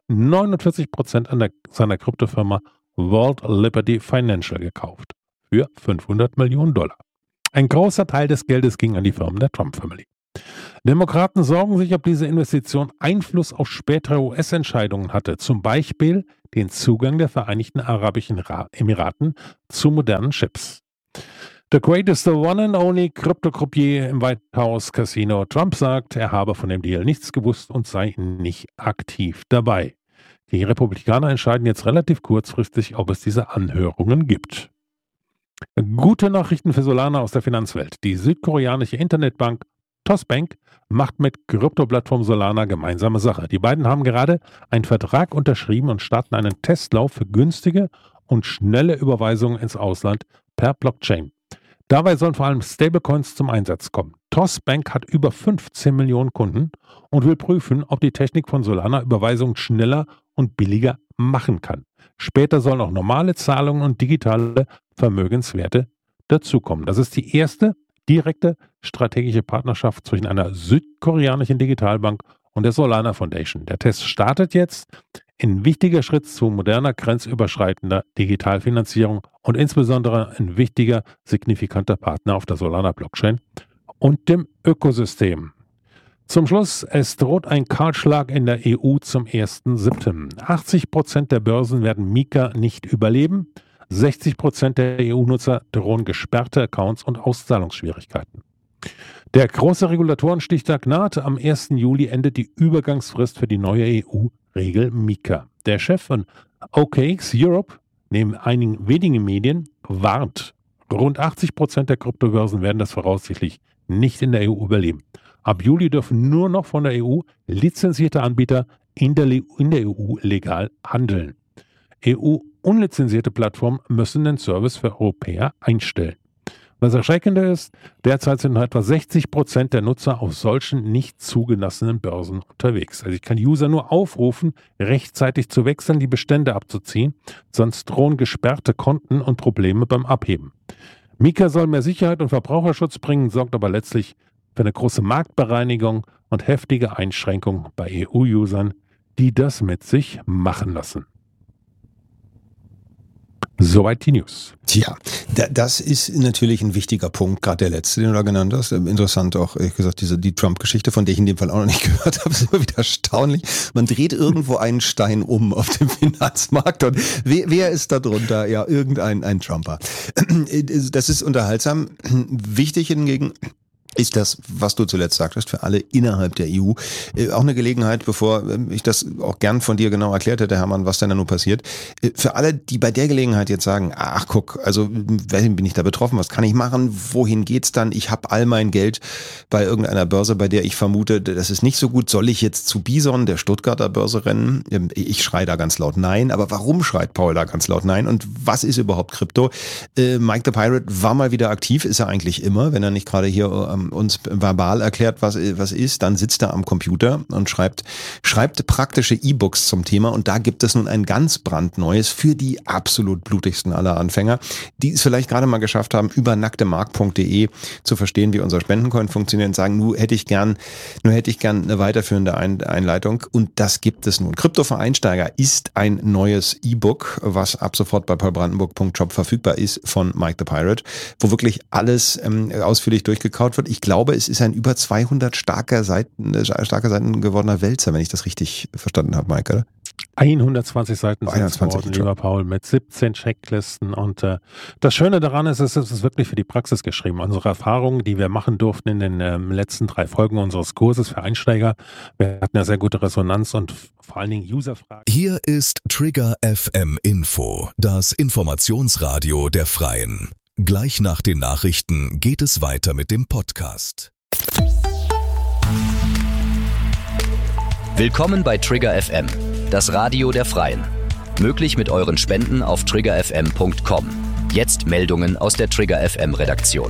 S3: 49% seiner Kryptofirma Vault Liberty Financial gekauft. Für $500 Millionen. Ein großer Teil des Geldes ging an die Firmen der Trump-Family. Demokraten sorgen sich, ob diese Investition Einfluss auf spätere US-Entscheidungen hatte, zum Beispiel den Zugang der Vereinigten Arabischen Emiraten zu modernen Chips. The greatest, the one and only Krypto-Croupier im White House Casino. Trump sagt, er habe von dem Deal nichts gewusst und sei nicht aktiv dabei. Die Republikaner entscheiden jetzt relativ kurzfristig, ob es diese Anhörungen gibt. Gute Nachrichten für Solana aus der Finanzwelt. Die südkoreanische Internetbank Tosbank macht mit Krypto-Plattform Solana gemeinsame Sache. Die beiden haben gerade einen Vertrag unterschrieben und starten einen Testlauf für günstige und schnelle Überweisungen ins Ausland per Blockchain. Dabei sollen vor allem Stablecoins zum Einsatz kommen. Tosbank hat über 15 Millionen Kunden und will prüfen, ob die Technik von Solana Überweisungen schneller und billiger machen kann. Später sollen auch normale Zahlungen und digitale Vermögenswerte dazukommen. Das ist die erste direkte strategische Partnerschaft zwischen einer südkoreanischen Digitalbank und der Solana Foundation. Der Test startet jetzt. Ein wichtiger Schritt zu moderner, grenzüberschreitender Digitalfinanzierung und insbesondere ein wichtiger, signifikanter Partner auf der Solana-Blockchain und dem Ökosystem. Zum Schluss, es droht ein Kahlschlag in der EU zum 1.7. 80% der Börsen werden Mika nicht überleben. 60% der EU-Nutzer drohen gesperrte Accounts und Auszahlungsschwierigkeiten. Der große Regulatorenstichtag naht. Am 1. Juli endet die Übergangsfrist für die neue EU-Regel Mika. Der Chef von OKX Europe, neben einigen wenigen Medien, warnt. Rund 80% der Kryptobörsen werden das voraussichtlich nicht in der EU überleben. Ab Juli dürfen nur noch von der EU lizenzierte Anbieter in der EU legal handeln. EU-unlizenzierte Plattformen müssen den Service für Europäer einstellen. Das Erschreckende ist, derzeit sind nur etwa 60% der Nutzer auf solchen nicht zugelassenen Börsen unterwegs. Also ich kann User nur aufrufen, rechtzeitig zu wechseln, die Bestände abzuziehen, sonst drohen gesperrte Konten und Probleme beim Abheben. Mika soll mehr Sicherheit und Verbraucherschutz bringen, sorgt aber letztlich für eine große Marktbereinigung und heftige Einschränkungen bei EU-Usern, die das mit sich machen lassen. Soweit die News.
S2: Tja, das ist natürlich ein wichtiger Punkt, gerade der letzte, den du da genannt hast. Interessant auch, ehrlich gesagt, die Trump-Geschichte, von der ich in dem Fall auch noch nicht gehört habe, ist immer wieder erstaunlich. Man dreht irgendwo einen Stein um auf dem Finanzmarkt und wer ist da drunter? Ja, ein Trumper. Das ist unterhaltsam. Wichtig hingegen ist das, was du zuletzt sagtest, für alle innerhalb der EU. Auch eine Gelegenheit, bevor ich das auch gern von dir genau erklärt hätte, Hermann, was denn da nun passiert. Für alle, die bei der Gelegenheit jetzt sagen, ach guck, also bin ich da betroffen, was kann ich machen, wohin geht's dann? Ich habe all mein Geld bei irgendeiner Börse, bei der ich vermute, das ist nicht so gut. Soll ich jetzt zu Bison, der Stuttgarter Börse, rennen? Ich schreie da ganz laut nein, aber warum schreit Paul da ganz laut nein? Und was ist überhaupt Krypto? Mike the Pirate war mal wieder aktiv, ist er eigentlich immer, wenn er nicht gerade hier uns verbal erklärt, was ist, dann sitzt er am Computer und schreibt praktische E-Books zum Thema und da gibt es nun ein ganz brandneues für die absolut blutigsten aller Anfänger, die es vielleicht gerade mal geschafft haben, über nacktemark.de zu verstehen, wie unser Spendencoin funktioniert und sagen, nur hätte ich gern eine weiterführende Einleitung und das gibt es nun. Krypto für Einsteiger ist ein neues E-Book, was ab sofort bei paulbrandenburg.shop verfügbar ist von Mike the Pirate, wo wirklich alles ausführlich durchgekaut wird. Ich glaube, es ist ein über 200 starke Seiten gewordener Wälzer, wenn ich das richtig verstanden habe, Mike, oder?
S3: 120 Seiten sind
S2: 21,
S3: geworden, lieber Paul, mit 17 Checklisten. Und das Schöne daran ist, es ist wirklich für die Praxis geschrieben. Unsere Erfahrungen, die wir machen durften in den letzten 3 Folgen unseres Kurses für Einsteiger, wir hatten ja sehr gute Resonanz und vor allen Dingen Userfragen.
S4: Hier ist Trigger FM Info, das Informationsradio der Freien. Gleich nach den Nachrichten geht es weiter mit dem Podcast.
S5: Willkommen bei Trigger FM, das Radio der Freien. Möglich mit euren Spenden auf triggerfm.com. Jetzt Meldungen aus der Trigger FM Redaktion.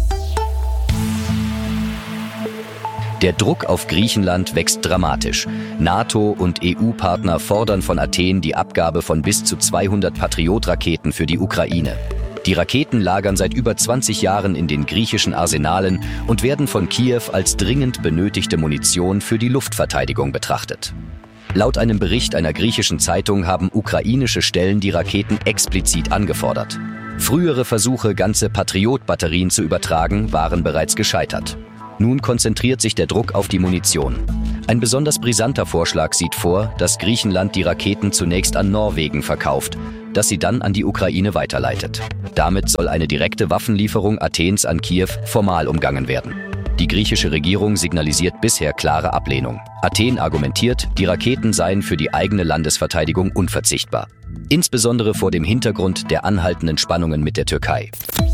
S5: Der Druck auf Griechenland wächst dramatisch. NATO und EU-Partner fordern von Athen die Abgabe von bis zu 200 Patriot-Raketen für die Ukraine. Die Raketen lagern seit über 20 Jahren in den griechischen Arsenalen und werden von Kiew als dringend benötigte Munition für die Luftverteidigung betrachtet. Laut einem Bericht einer griechischen Zeitung haben ukrainische Stellen die Raketen explizit angefordert. Frühere Versuche, ganze Patriot-Batterien zu übertragen, waren bereits gescheitert. Nun konzentriert sich der Druck auf die Munition. Ein besonders brisanter Vorschlag sieht vor, dass Griechenland die Raketen zunächst an Norwegen verkauft, das sie dann an die Ukraine weiterleitet. Damit soll eine direkte Waffenlieferung Athens an Kiew formal umgangen werden. Die griechische Regierung signalisiert bisher klare Ablehnung. Athen argumentiert, die Raketen seien für die eigene Landesverteidigung unverzichtbar. Insbesondere vor dem Hintergrund der anhaltenden Spannungen mit der Türkei.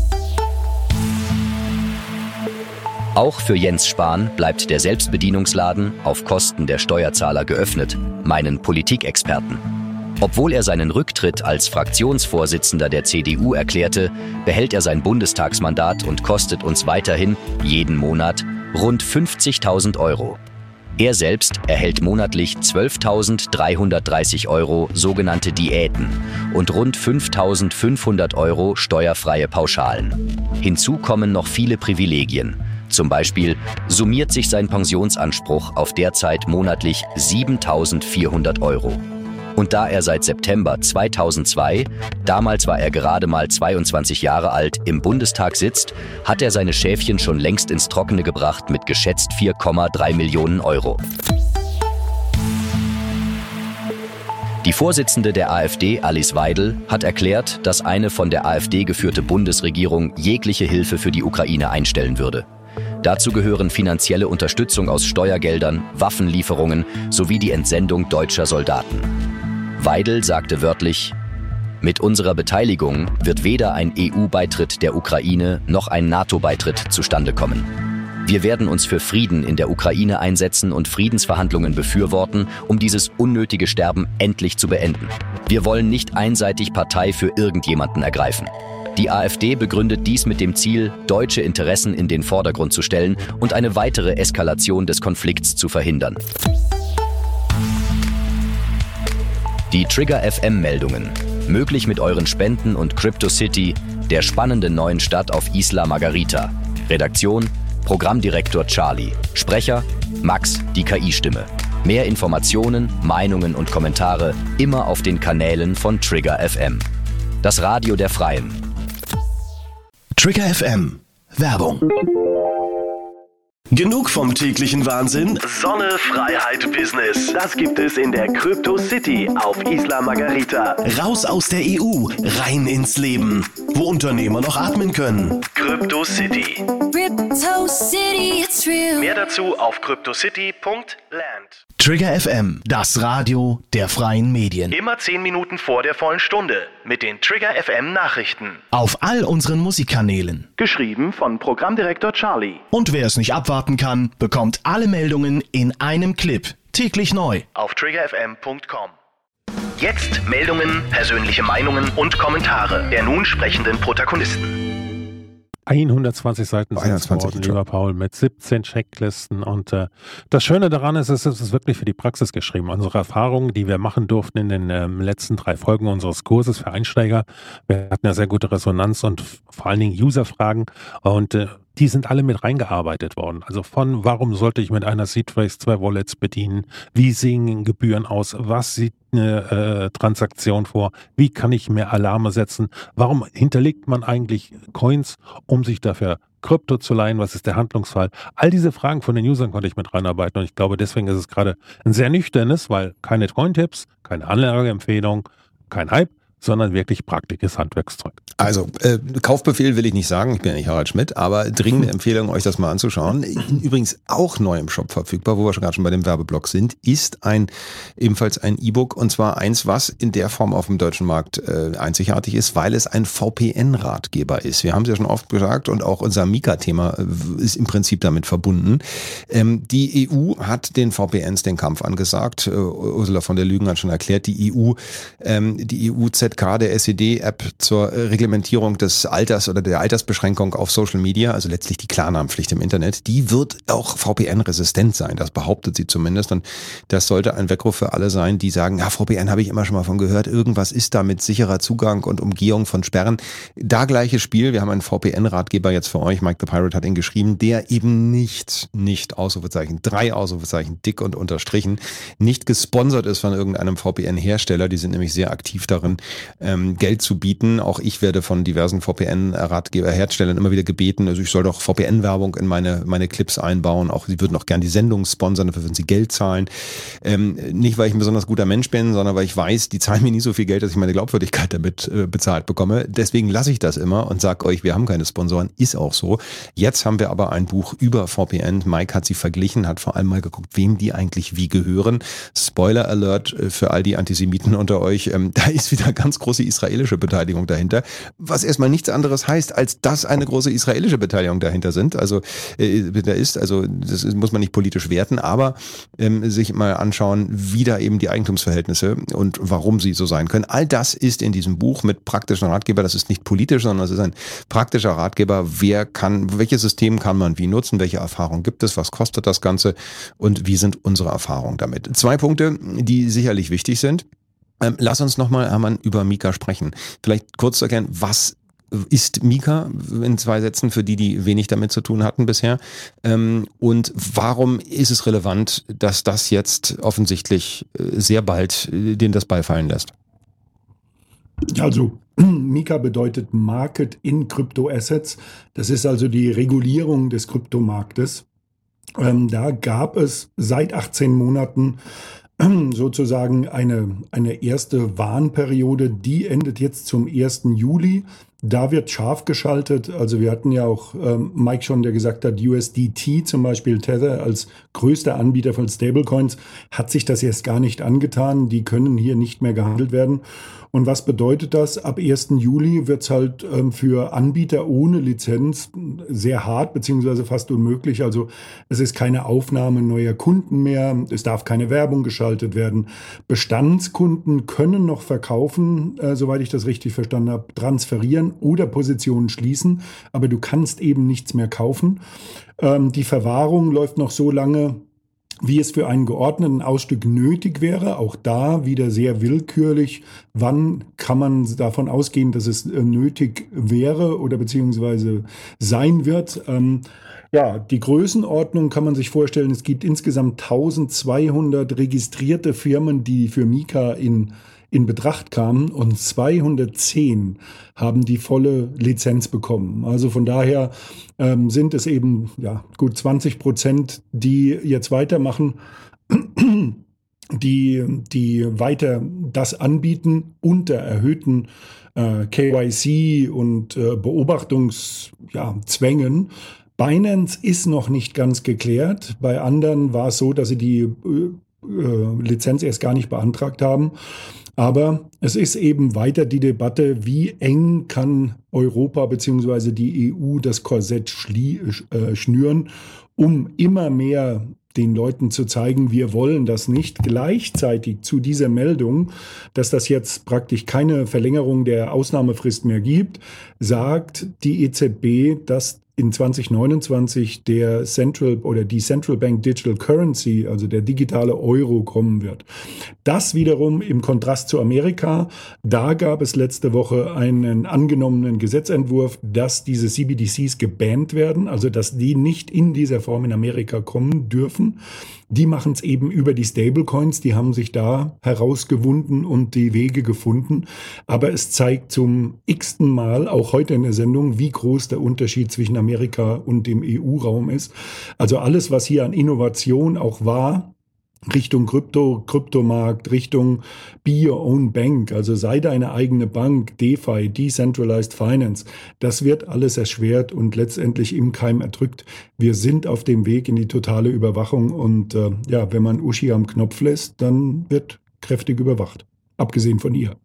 S5: Auch für Jens Spahn bleibt der Selbstbedienungsladen auf Kosten der Steuerzahler geöffnet, meinen Politikexperten. Obwohl er seinen Rücktritt als Fraktionsvorsitzender der CDU erklärte, behält er sein Bundestagsmandat und kostet uns weiterhin jeden Monat rund 50.000 Euro. Er selbst erhält monatlich 12.330 Euro sogenannte Diäten und rund 5.500 Euro steuerfreie Pauschalen. Hinzu kommen noch viele Privilegien. Zum Beispiel summiert sich sein Pensionsanspruch auf derzeit monatlich 7.400 Euro. Und da er seit September 2002, damals war er gerade mal 22 Jahre alt, im Bundestag sitzt, hat er seine Schäfchen schon längst ins Trockene gebracht mit geschätzt 4,3 Millionen Euro. Die Vorsitzende der AfD, Alice Weidel, hat erklärt, dass eine von der AfD geführte Bundesregierung jegliche Hilfe für die Ukraine einstellen würde. Dazu gehören finanzielle Unterstützung aus Steuergeldern, Waffenlieferungen sowie die Entsendung deutscher Soldaten. Weidel sagte wörtlich: Mit unserer Beteiligung wird weder ein EU-Beitritt der Ukraine noch ein NATO-Beitritt zustande kommen. Wir werden uns für Frieden in der Ukraine einsetzen und Friedensverhandlungen befürworten, um dieses unnötige Sterben endlich zu beenden. Wir wollen nicht einseitig Partei für irgendjemanden ergreifen. Die AfD begründet dies mit dem Ziel, deutsche Interessen in den Vordergrund zu stellen und eine weitere Eskalation des Konflikts zu verhindern. Die Trigger FM Meldungen. Möglich mit euren Spenden und CryptoCity, der spannenden neuen Stadt auf Isla Margarita. Redaktion: Programmdirektor Charlie. Sprecher: Max, die KI-Stimme. Mehr Informationen, Meinungen und Kommentare immer auf den Kanälen von Trigger FM. Das Radio der Freien.
S6: Trigger FM. Werbung. Genug vom täglichen Wahnsinn? Sonne, Freiheit, Business. Das gibt es in der Crypto City auf Isla Margarita. Raus aus der EU, rein ins Leben. Wo Unternehmer noch atmen können. Crypto City.
S7: Crypto City, it's real.
S6: Mehr dazu auf cryptocity.land. Trigger FM, das Radio der freien Medien. Immer 10 Minuten vor der vollen Stunde mit den Trigger FM Nachrichten. Auf all unseren Musikkanälen. Geschrieben von Programmdirektor Charlie. Und wer es nicht abwarten kann, bekommt alle Meldungen in einem Clip. Täglich neu. Auf triggerfm.com. Jetzt Meldungen, persönliche Meinungen und Kommentare der nun sprechenden Protagonisten.
S3: 120 Seiten sind geworden, lieber Paul, mit 17 Checklisten. Und das Schöne daran ist, es ist wirklich für die Praxis geschrieben. Unsere Erfahrungen, die wir machen durften in den letzten 3 Folgen unseres Kurses für Einsteiger, wir hatten ja sehr gute Resonanz und vor allen Dingen Userfragen. Und die sind alle mit reingearbeitet worden. Also von, warum sollte ich mit einer Seed-Phrase 2 Wallets bedienen? Wie sehen Gebühren aus? Was sieht eine Transaktion vor? Wie kann ich mehr Alarme setzen? Warum hinterlegt man eigentlich Coins, um sich dafür Krypto zu leihen? Was ist der Handlungsfall? All diese Fragen von den Usern konnte ich mit reinarbeiten und ich glaube, deswegen ist es gerade ein sehr nüchternes, weil keine Coin-Tipps, keine Anlageempfehlung, kein Hype, sondern wirklich praktisches Handwerkszeug.
S2: Also, Kaufbefehl will ich nicht sagen, ich bin ja nicht Harald Schmidt, aber dringende Empfehlung, euch das mal anzuschauen. Übrigens auch neu im Shop verfügbar, wo wir gerade schon bei dem Werbeblock sind, ist ebenfalls ein E-Book, und zwar eins, was in der Form auf dem deutschen Markt einzigartig ist, weil es ein VPN-Ratgeber ist. Wir haben es ja schon oft gesagt und auch unser Mika-Thema ist im Prinzip damit verbunden. Die EU hat den VPNs den Kampf angesagt. Ursula von der Lügen hat schon erklärt, die EUZK, der SED-App zur Reglementierung des Alters oder der Altersbeschränkung auf Social Media, also letztlich die Klarnamenpflicht im Internet, die wird auch VPN-resistent sein. Das behauptet sie zumindest. Und das sollte ein Weckruf für alle sein, die sagen, ja, VPN habe ich immer schon mal von gehört. Irgendwas ist da mit sicherer Zugang und Umgehung von Sperren. Da gleiches Spiel. Wir haben einen VPN-Ratgeber jetzt für euch. Mike the Pirate hat ihn geschrieben, der eben nicht Ausrufezeichen, 3 Ausrufezeichen, dick und unterstrichen, nicht gesponsert ist von irgendeinem VPN-Hersteller. Die sind nämlich sehr aktiv darin, Geld zu bieten. Auch ich werde von diversen VPN-Ratgeber-Herstellern immer wieder gebeten, also ich soll doch VPN-Werbung in meine Clips einbauen. Auch sie würden auch gerne die Sendung sponsern, dafür würden sie Geld zahlen. Nicht, weil ich ein besonders guter Mensch bin, sondern weil ich weiß, die zahlen mir nie so viel Geld, dass ich meine Glaubwürdigkeit damit bezahlt bekomme. Deswegen lasse ich das immer und sage euch, wir haben keine Sponsoren. Ist auch so. Jetzt haben wir aber ein Buch über VPN. Mike hat sie verglichen, hat vor allem mal geguckt, wem die eigentlich wie gehören. Spoiler Alert für all die Antisemiten unter euch. Da ist wieder ganz große israelische Beteiligung dahinter, was erstmal nichts anderes heißt, als dass eine große israelische Beteiligung dahinter ist. Also das muss man nicht politisch werten, aber sich mal anschauen, wie da eben die Eigentumsverhältnisse und warum sie so sein können. All das ist in diesem Buch mit praktischen Ratgeber. Das ist nicht politisch, sondern es ist ein praktischer Ratgeber. Welches System kann man wie nutzen? Welche Erfahrungen gibt es? Was kostet das Ganze? Und wie sind unsere Erfahrungen damit? 2 Punkte, die sicherlich wichtig sind. Lass uns nochmal, Hermann, über Mika sprechen. Vielleicht kurz zu erklären, was ist Mika in 2 Sätzen für die wenig damit zu tun hatten bisher? Und warum ist es relevant, dass das jetzt offensichtlich sehr bald denen das beifallen lässt?
S1: Also Mika bedeutet Market in Crypto Assets. Das ist also die Regulierung des Kryptomarktes. Da gab es seit 18 Monaten sozusagen eine erste Warnperiode, die endet jetzt zum 1. Juli. Da wird scharf geschaltet. Also wir hatten ja auch Mike schon, der gesagt hat, USDT zum Beispiel, Tether als größter Anbieter von Stablecoins, hat sich das erst gar nicht angetan. Die können hier nicht mehr gehandelt werden. Und was bedeutet das? Ab 1. Juli wird es halt für Anbieter ohne Lizenz sehr hart beziehungsweise fast unmöglich. Also es ist keine Aufnahme neuer Kunden mehr. Es darf keine Werbung geschaltet werden. Bestandskunden können noch verkaufen, soweit ich das richtig verstanden habe, transferieren oder Positionen schließen. Aber du kannst eben nichts mehr kaufen. Die Verwahrung läuft noch so lange, wie es für einen geordneten Ausstieg nötig wäre. Auch da wieder sehr willkürlich. Wann kann man davon ausgehen, dass es nötig wäre oder beziehungsweise sein wird? Die Größenordnung kann man sich vorstellen. Es gibt insgesamt 1200 registrierte Firmen, die für Mika in Betracht kamen, und 210 haben die volle Lizenz bekommen. Also von daher sind es eben gut 20%, die jetzt weitermachen, die weiter das anbieten unter erhöhten KYC und Beobachtungszwängen. Binance ist noch nicht ganz geklärt. Bei anderen war es so, dass sie die Lizenz erst gar nicht beantragt haben. Aber es ist eben weiter die Debatte, wie eng kann Europa bzw. die EU das Korsett schnüren, um immer mehr den Leuten zu zeigen, wir wollen das nicht. Gleichzeitig zu dieser Meldung, dass das jetzt praktisch keine Verlängerung der Ausnahmefrist mehr gibt, sagt die EZB, dass in 2029 der die Central Bank Digital Currency, also der digitale Euro, kommen wird. Das wiederum im Kontrast zu Amerika. Da gab es letzte Woche einen angenommenen Gesetzentwurf, dass diese CBDCs gebannt werden, also dass die nicht in dieser Form in Amerika kommen dürfen. Die machen es eben über die Stablecoins, die haben sich da herausgewunden und die Wege gefunden. Aber es zeigt zum x-ten Mal, auch heute in der Sendung, wie groß der Unterschied zwischen Amerika und dem EU-Raum ist. Also alles, was hier an Innovation auch war, Richtung Kryptomarkt, Richtung Be Your Own Bank, also sei deine eigene Bank, DeFi, Decentralized Finance, das wird alles erschwert und letztendlich im Keim erdrückt. Wir sind auf dem Weg in die totale Überwachung und wenn man Uschi am Knopf lässt, dann wird kräftig überwacht, abgesehen von ihr.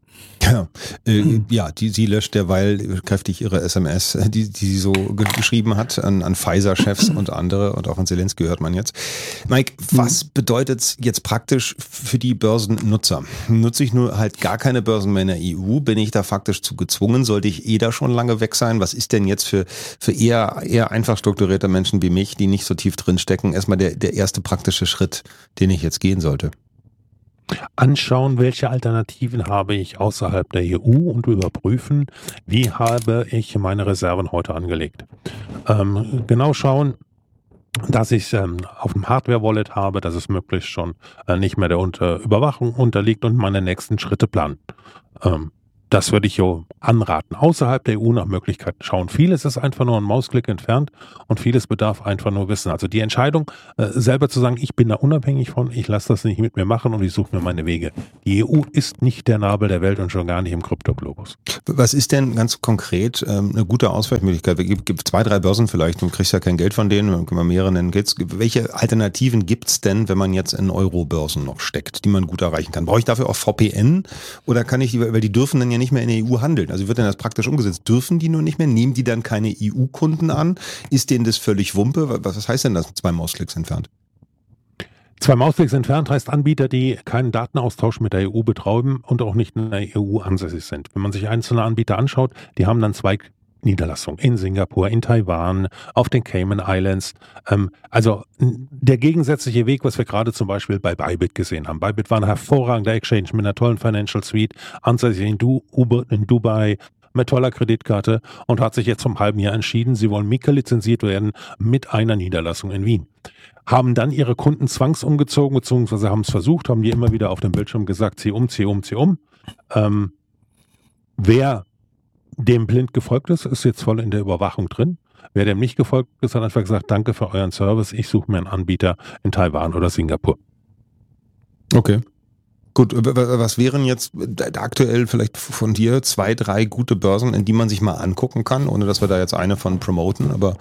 S2: Sie löscht derweil kräftig ihre SMS, die sie so geschrieben hat an Pfizer-Chefs und andere und auch an Zelensky hört man jetzt. Mike, was bedeutet es jetzt praktisch für die Börsennutzer? Nutze ich nur halt gar keine Börsen mehr in der EU? Bin ich da faktisch zu gezwungen? Sollte ich da schon lange weg sein? Was ist denn jetzt für eher einfach strukturierte Menschen wie mich, die nicht so tief drin stecken, erstmal der erste praktische Schritt, den ich jetzt gehen sollte?
S3: Anschauen, welche Alternativen habe ich außerhalb der EU und überprüfen, wie habe ich meine Reserven heute angelegt. Genau schauen, dass ich auf dem Hardware-Wallet habe, dass es möglichst schon nicht mehr der Überwachung unterliegt und meine nächsten Schritte planen. Das würde ich so anraten. Außerhalb der EU nach Möglichkeiten schauen. Vieles ist einfach nur ein Mausklick entfernt und vieles bedarf einfach nur Wissen. Also die Entscheidung, selber zu sagen, ich bin da unabhängig von, ich lasse das nicht mit mir machen und ich suche mir meine Wege. Die EU ist nicht der Nabel der Welt und schon gar nicht im Kryptoglobus.
S2: Was ist denn ganz konkret eine gute Ausweichmöglichkeit? Es gibt 2, 3 Börsen vielleicht, du kriegst ja kein Geld von denen, können wir mehrere nennen. Welche Alternativen gibt es denn, wenn man jetzt in Euro-Börsen noch steckt, die man gut erreichen kann? Brauche ich dafür auch VPN oder kann ich, weil die dürfen dann ja nicht mehr in der EU handeln. Also wie wird denn das praktisch umgesetzt? Dürfen die nur nicht mehr? Nehmen die dann keine EU-Kunden an? Ist denen das völlig Wumpe? Was heißt denn das, 2 Mausklicks entfernt?
S3: 2 Mausklicks entfernt heißt Anbieter, die keinen Datenaustausch mit der EU betreiben und auch nicht in der EU ansässig sind. Wenn man sich einzelne Anbieter anschaut, die haben dann 2 Niederlassungen in Singapur, in Taiwan, auf den Cayman Islands. Also der gegensätzliche Weg, was wir gerade zum Beispiel bei Bybit gesehen haben. Bybit war ein hervorragender Exchange mit einer tollen Financial Suite, ansässig in Dubai, mit toller Kreditkarte und hat sich jetzt vom halben Jahr entschieden, sie wollen MiCA lizenziert werden mit einer Niederlassung in Wien. Haben dann ihre Kunden zwangsumgezogen, beziehungsweise haben es versucht, haben die immer wieder auf dem Bildschirm gesagt, zieh um. Wer dem blind gefolgt ist jetzt voll in der Überwachung drin. Wer dem nicht gefolgt ist, hat einfach gesagt, danke für euren Service, ich suche mir einen Anbieter in Taiwan oder Singapur.
S2: Okay. Gut, was wären jetzt aktuell vielleicht von dir 2, 3 gute Börsen, in die man sich mal angucken kann, ohne dass wir da jetzt eine von promoten, aber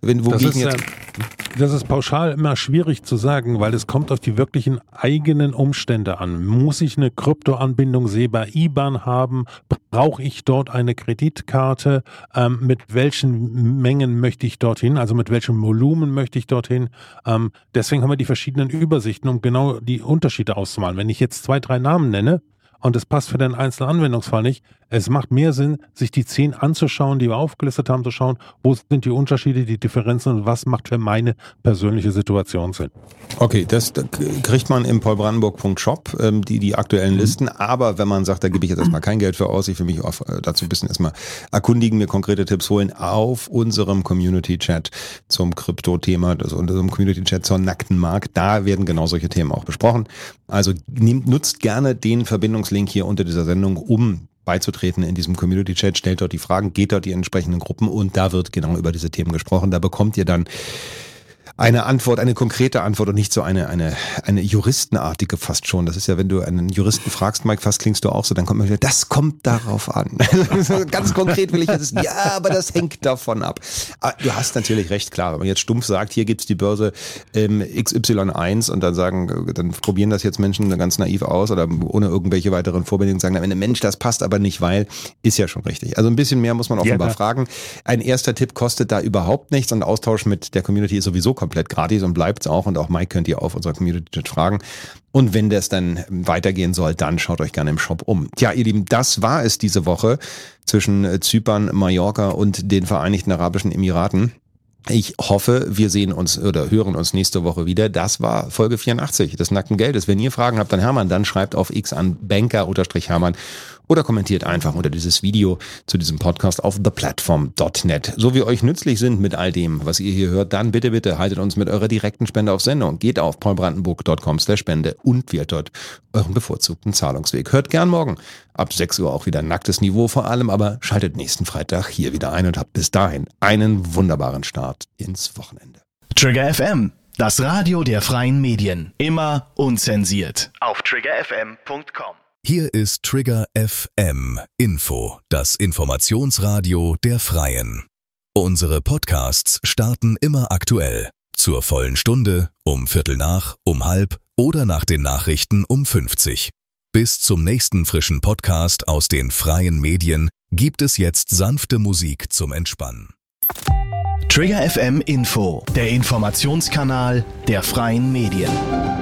S3: das ist pauschal immer schwierig zu sagen, weil es kommt auf die wirklichen eigenen Umstände an. Muss ich eine Kryptoanbindung SEPA IBAN haben? Brauche ich dort eine Kreditkarte? Mit welchen Mengen möchte ich dorthin? Also mit welchem Volumen möchte ich dorthin? Deswegen haben wir die verschiedenen Übersichten, um genau die Unterschiede auszumalen. Wenn ich jetzt 2, 3 Namen nenne, und es passt für den einzelnen Anwendungsfall nicht. Es macht mehr Sinn, sich die 10 anzuschauen, die wir aufgelistet haben, zu schauen, wo sind die Unterschiede, die Differenzen und was macht für meine persönliche Situation Sinn.
S2: Okay, das kriegt man im paulbrandenburg.shop, die aktuellen Listen, aber wenn man sagt, da gebe ich jetzt erstmal kein Geld für aus, ich will mich dazu ein bisschen erstmal erkundigen, mir konkrete Tipps holen auf unserem Community-Chat zum Krypto-Thema, also unserem Community-Chat zur nackten Markt, da werden genau solche Themen auch besprochen. Also nutzt gerne den Verbindungslink hier unter dieser Sendung, um beizutreten in diesem Community-Chat, stellt dort die Fragen, geht dort die entsprechenden Gruppen und da wird genau über diese Themen gesprochen. Da bekommt ihr dann eine Antwort, eine konkrete Antwort und nicht so eine juristenartige fast schon. Das ist ja, wenn du einen Juristen fragst, Mike, fast klingst du auch so, dann kommt man wieder, das kommt darauf an. Ganz konkret will ich das, ja, aber das hängt davon ab. Aber du hast natürlich recht, klar, wenn man jetzt stumpf sagt, hier gibt's die Börse XY1 und dann probieren das jetzt Menschen ganz naiv aus oder ohne irgendwelche weiteren Vorbedingungen und sagen, wenn Mensch, das passt aber nicht, weil, ist ja schon richtig. Also ein bisschen mehr muss man offenbar fragen. Ein erster Tipp kostet da überhaupt nichts und Austausch mit der Community ist sowieso komplett gratis und bleibt es auch und auch Mike könnt ihr auf unserer Community-Chat fragen. Und wenn das dann weitergehen soll, dann schaut euch gerne im Shop um. Tja, ihr Lieben, das war es diese Woche zwischen Zypern, Mallorca und den Vereinigten Arabischen Emiraten. Ich hoffe, wir sehen uns oder hören uns nächste Woche wieder. Das war Folge 84 des Nackten Geldes. Wenn ihr Fragen habt an Hermann, dann schreibt auf X an banker_Hermann oder kommentiert einfach unter dieses Video zu diesem Podcast auf theplatform.net. So wie euch nützlich sind mit all dem, was ihr hier hört, dann bitte, bitte haltet uns mit eurer direkten Spende auf Sendung. Geht auf paulbrandenburg.com/Spende und wählt dort euren bevorzugten Zahlungsweg. Hört gern morgen ab 6 Uhr auch wieder Nacktes Niveau vor allem, aber schaltet nächsten Freitag hier wieder ein und habt bis dahin einen wunderbaren Start ins Wochenende.
S6: Trigger FM, das Radio der freien Medien. Immer unzensiert. Auf triggerfm.com.
S4: Hier ist Trigger FM Info, das Informationsradio der Freien. Unsere Podcasts starten immer aktuell. Zur vollen Stunde, um 7:15, um 13:30 oder nach den Nachrichten um 50. Bis zum nächsten frischen Podcast aus den freien Medien gibt es jetzt sanfte Musik zum Entspannen.
S6: Trigger FM Info, der Informationskanal der freien Medien.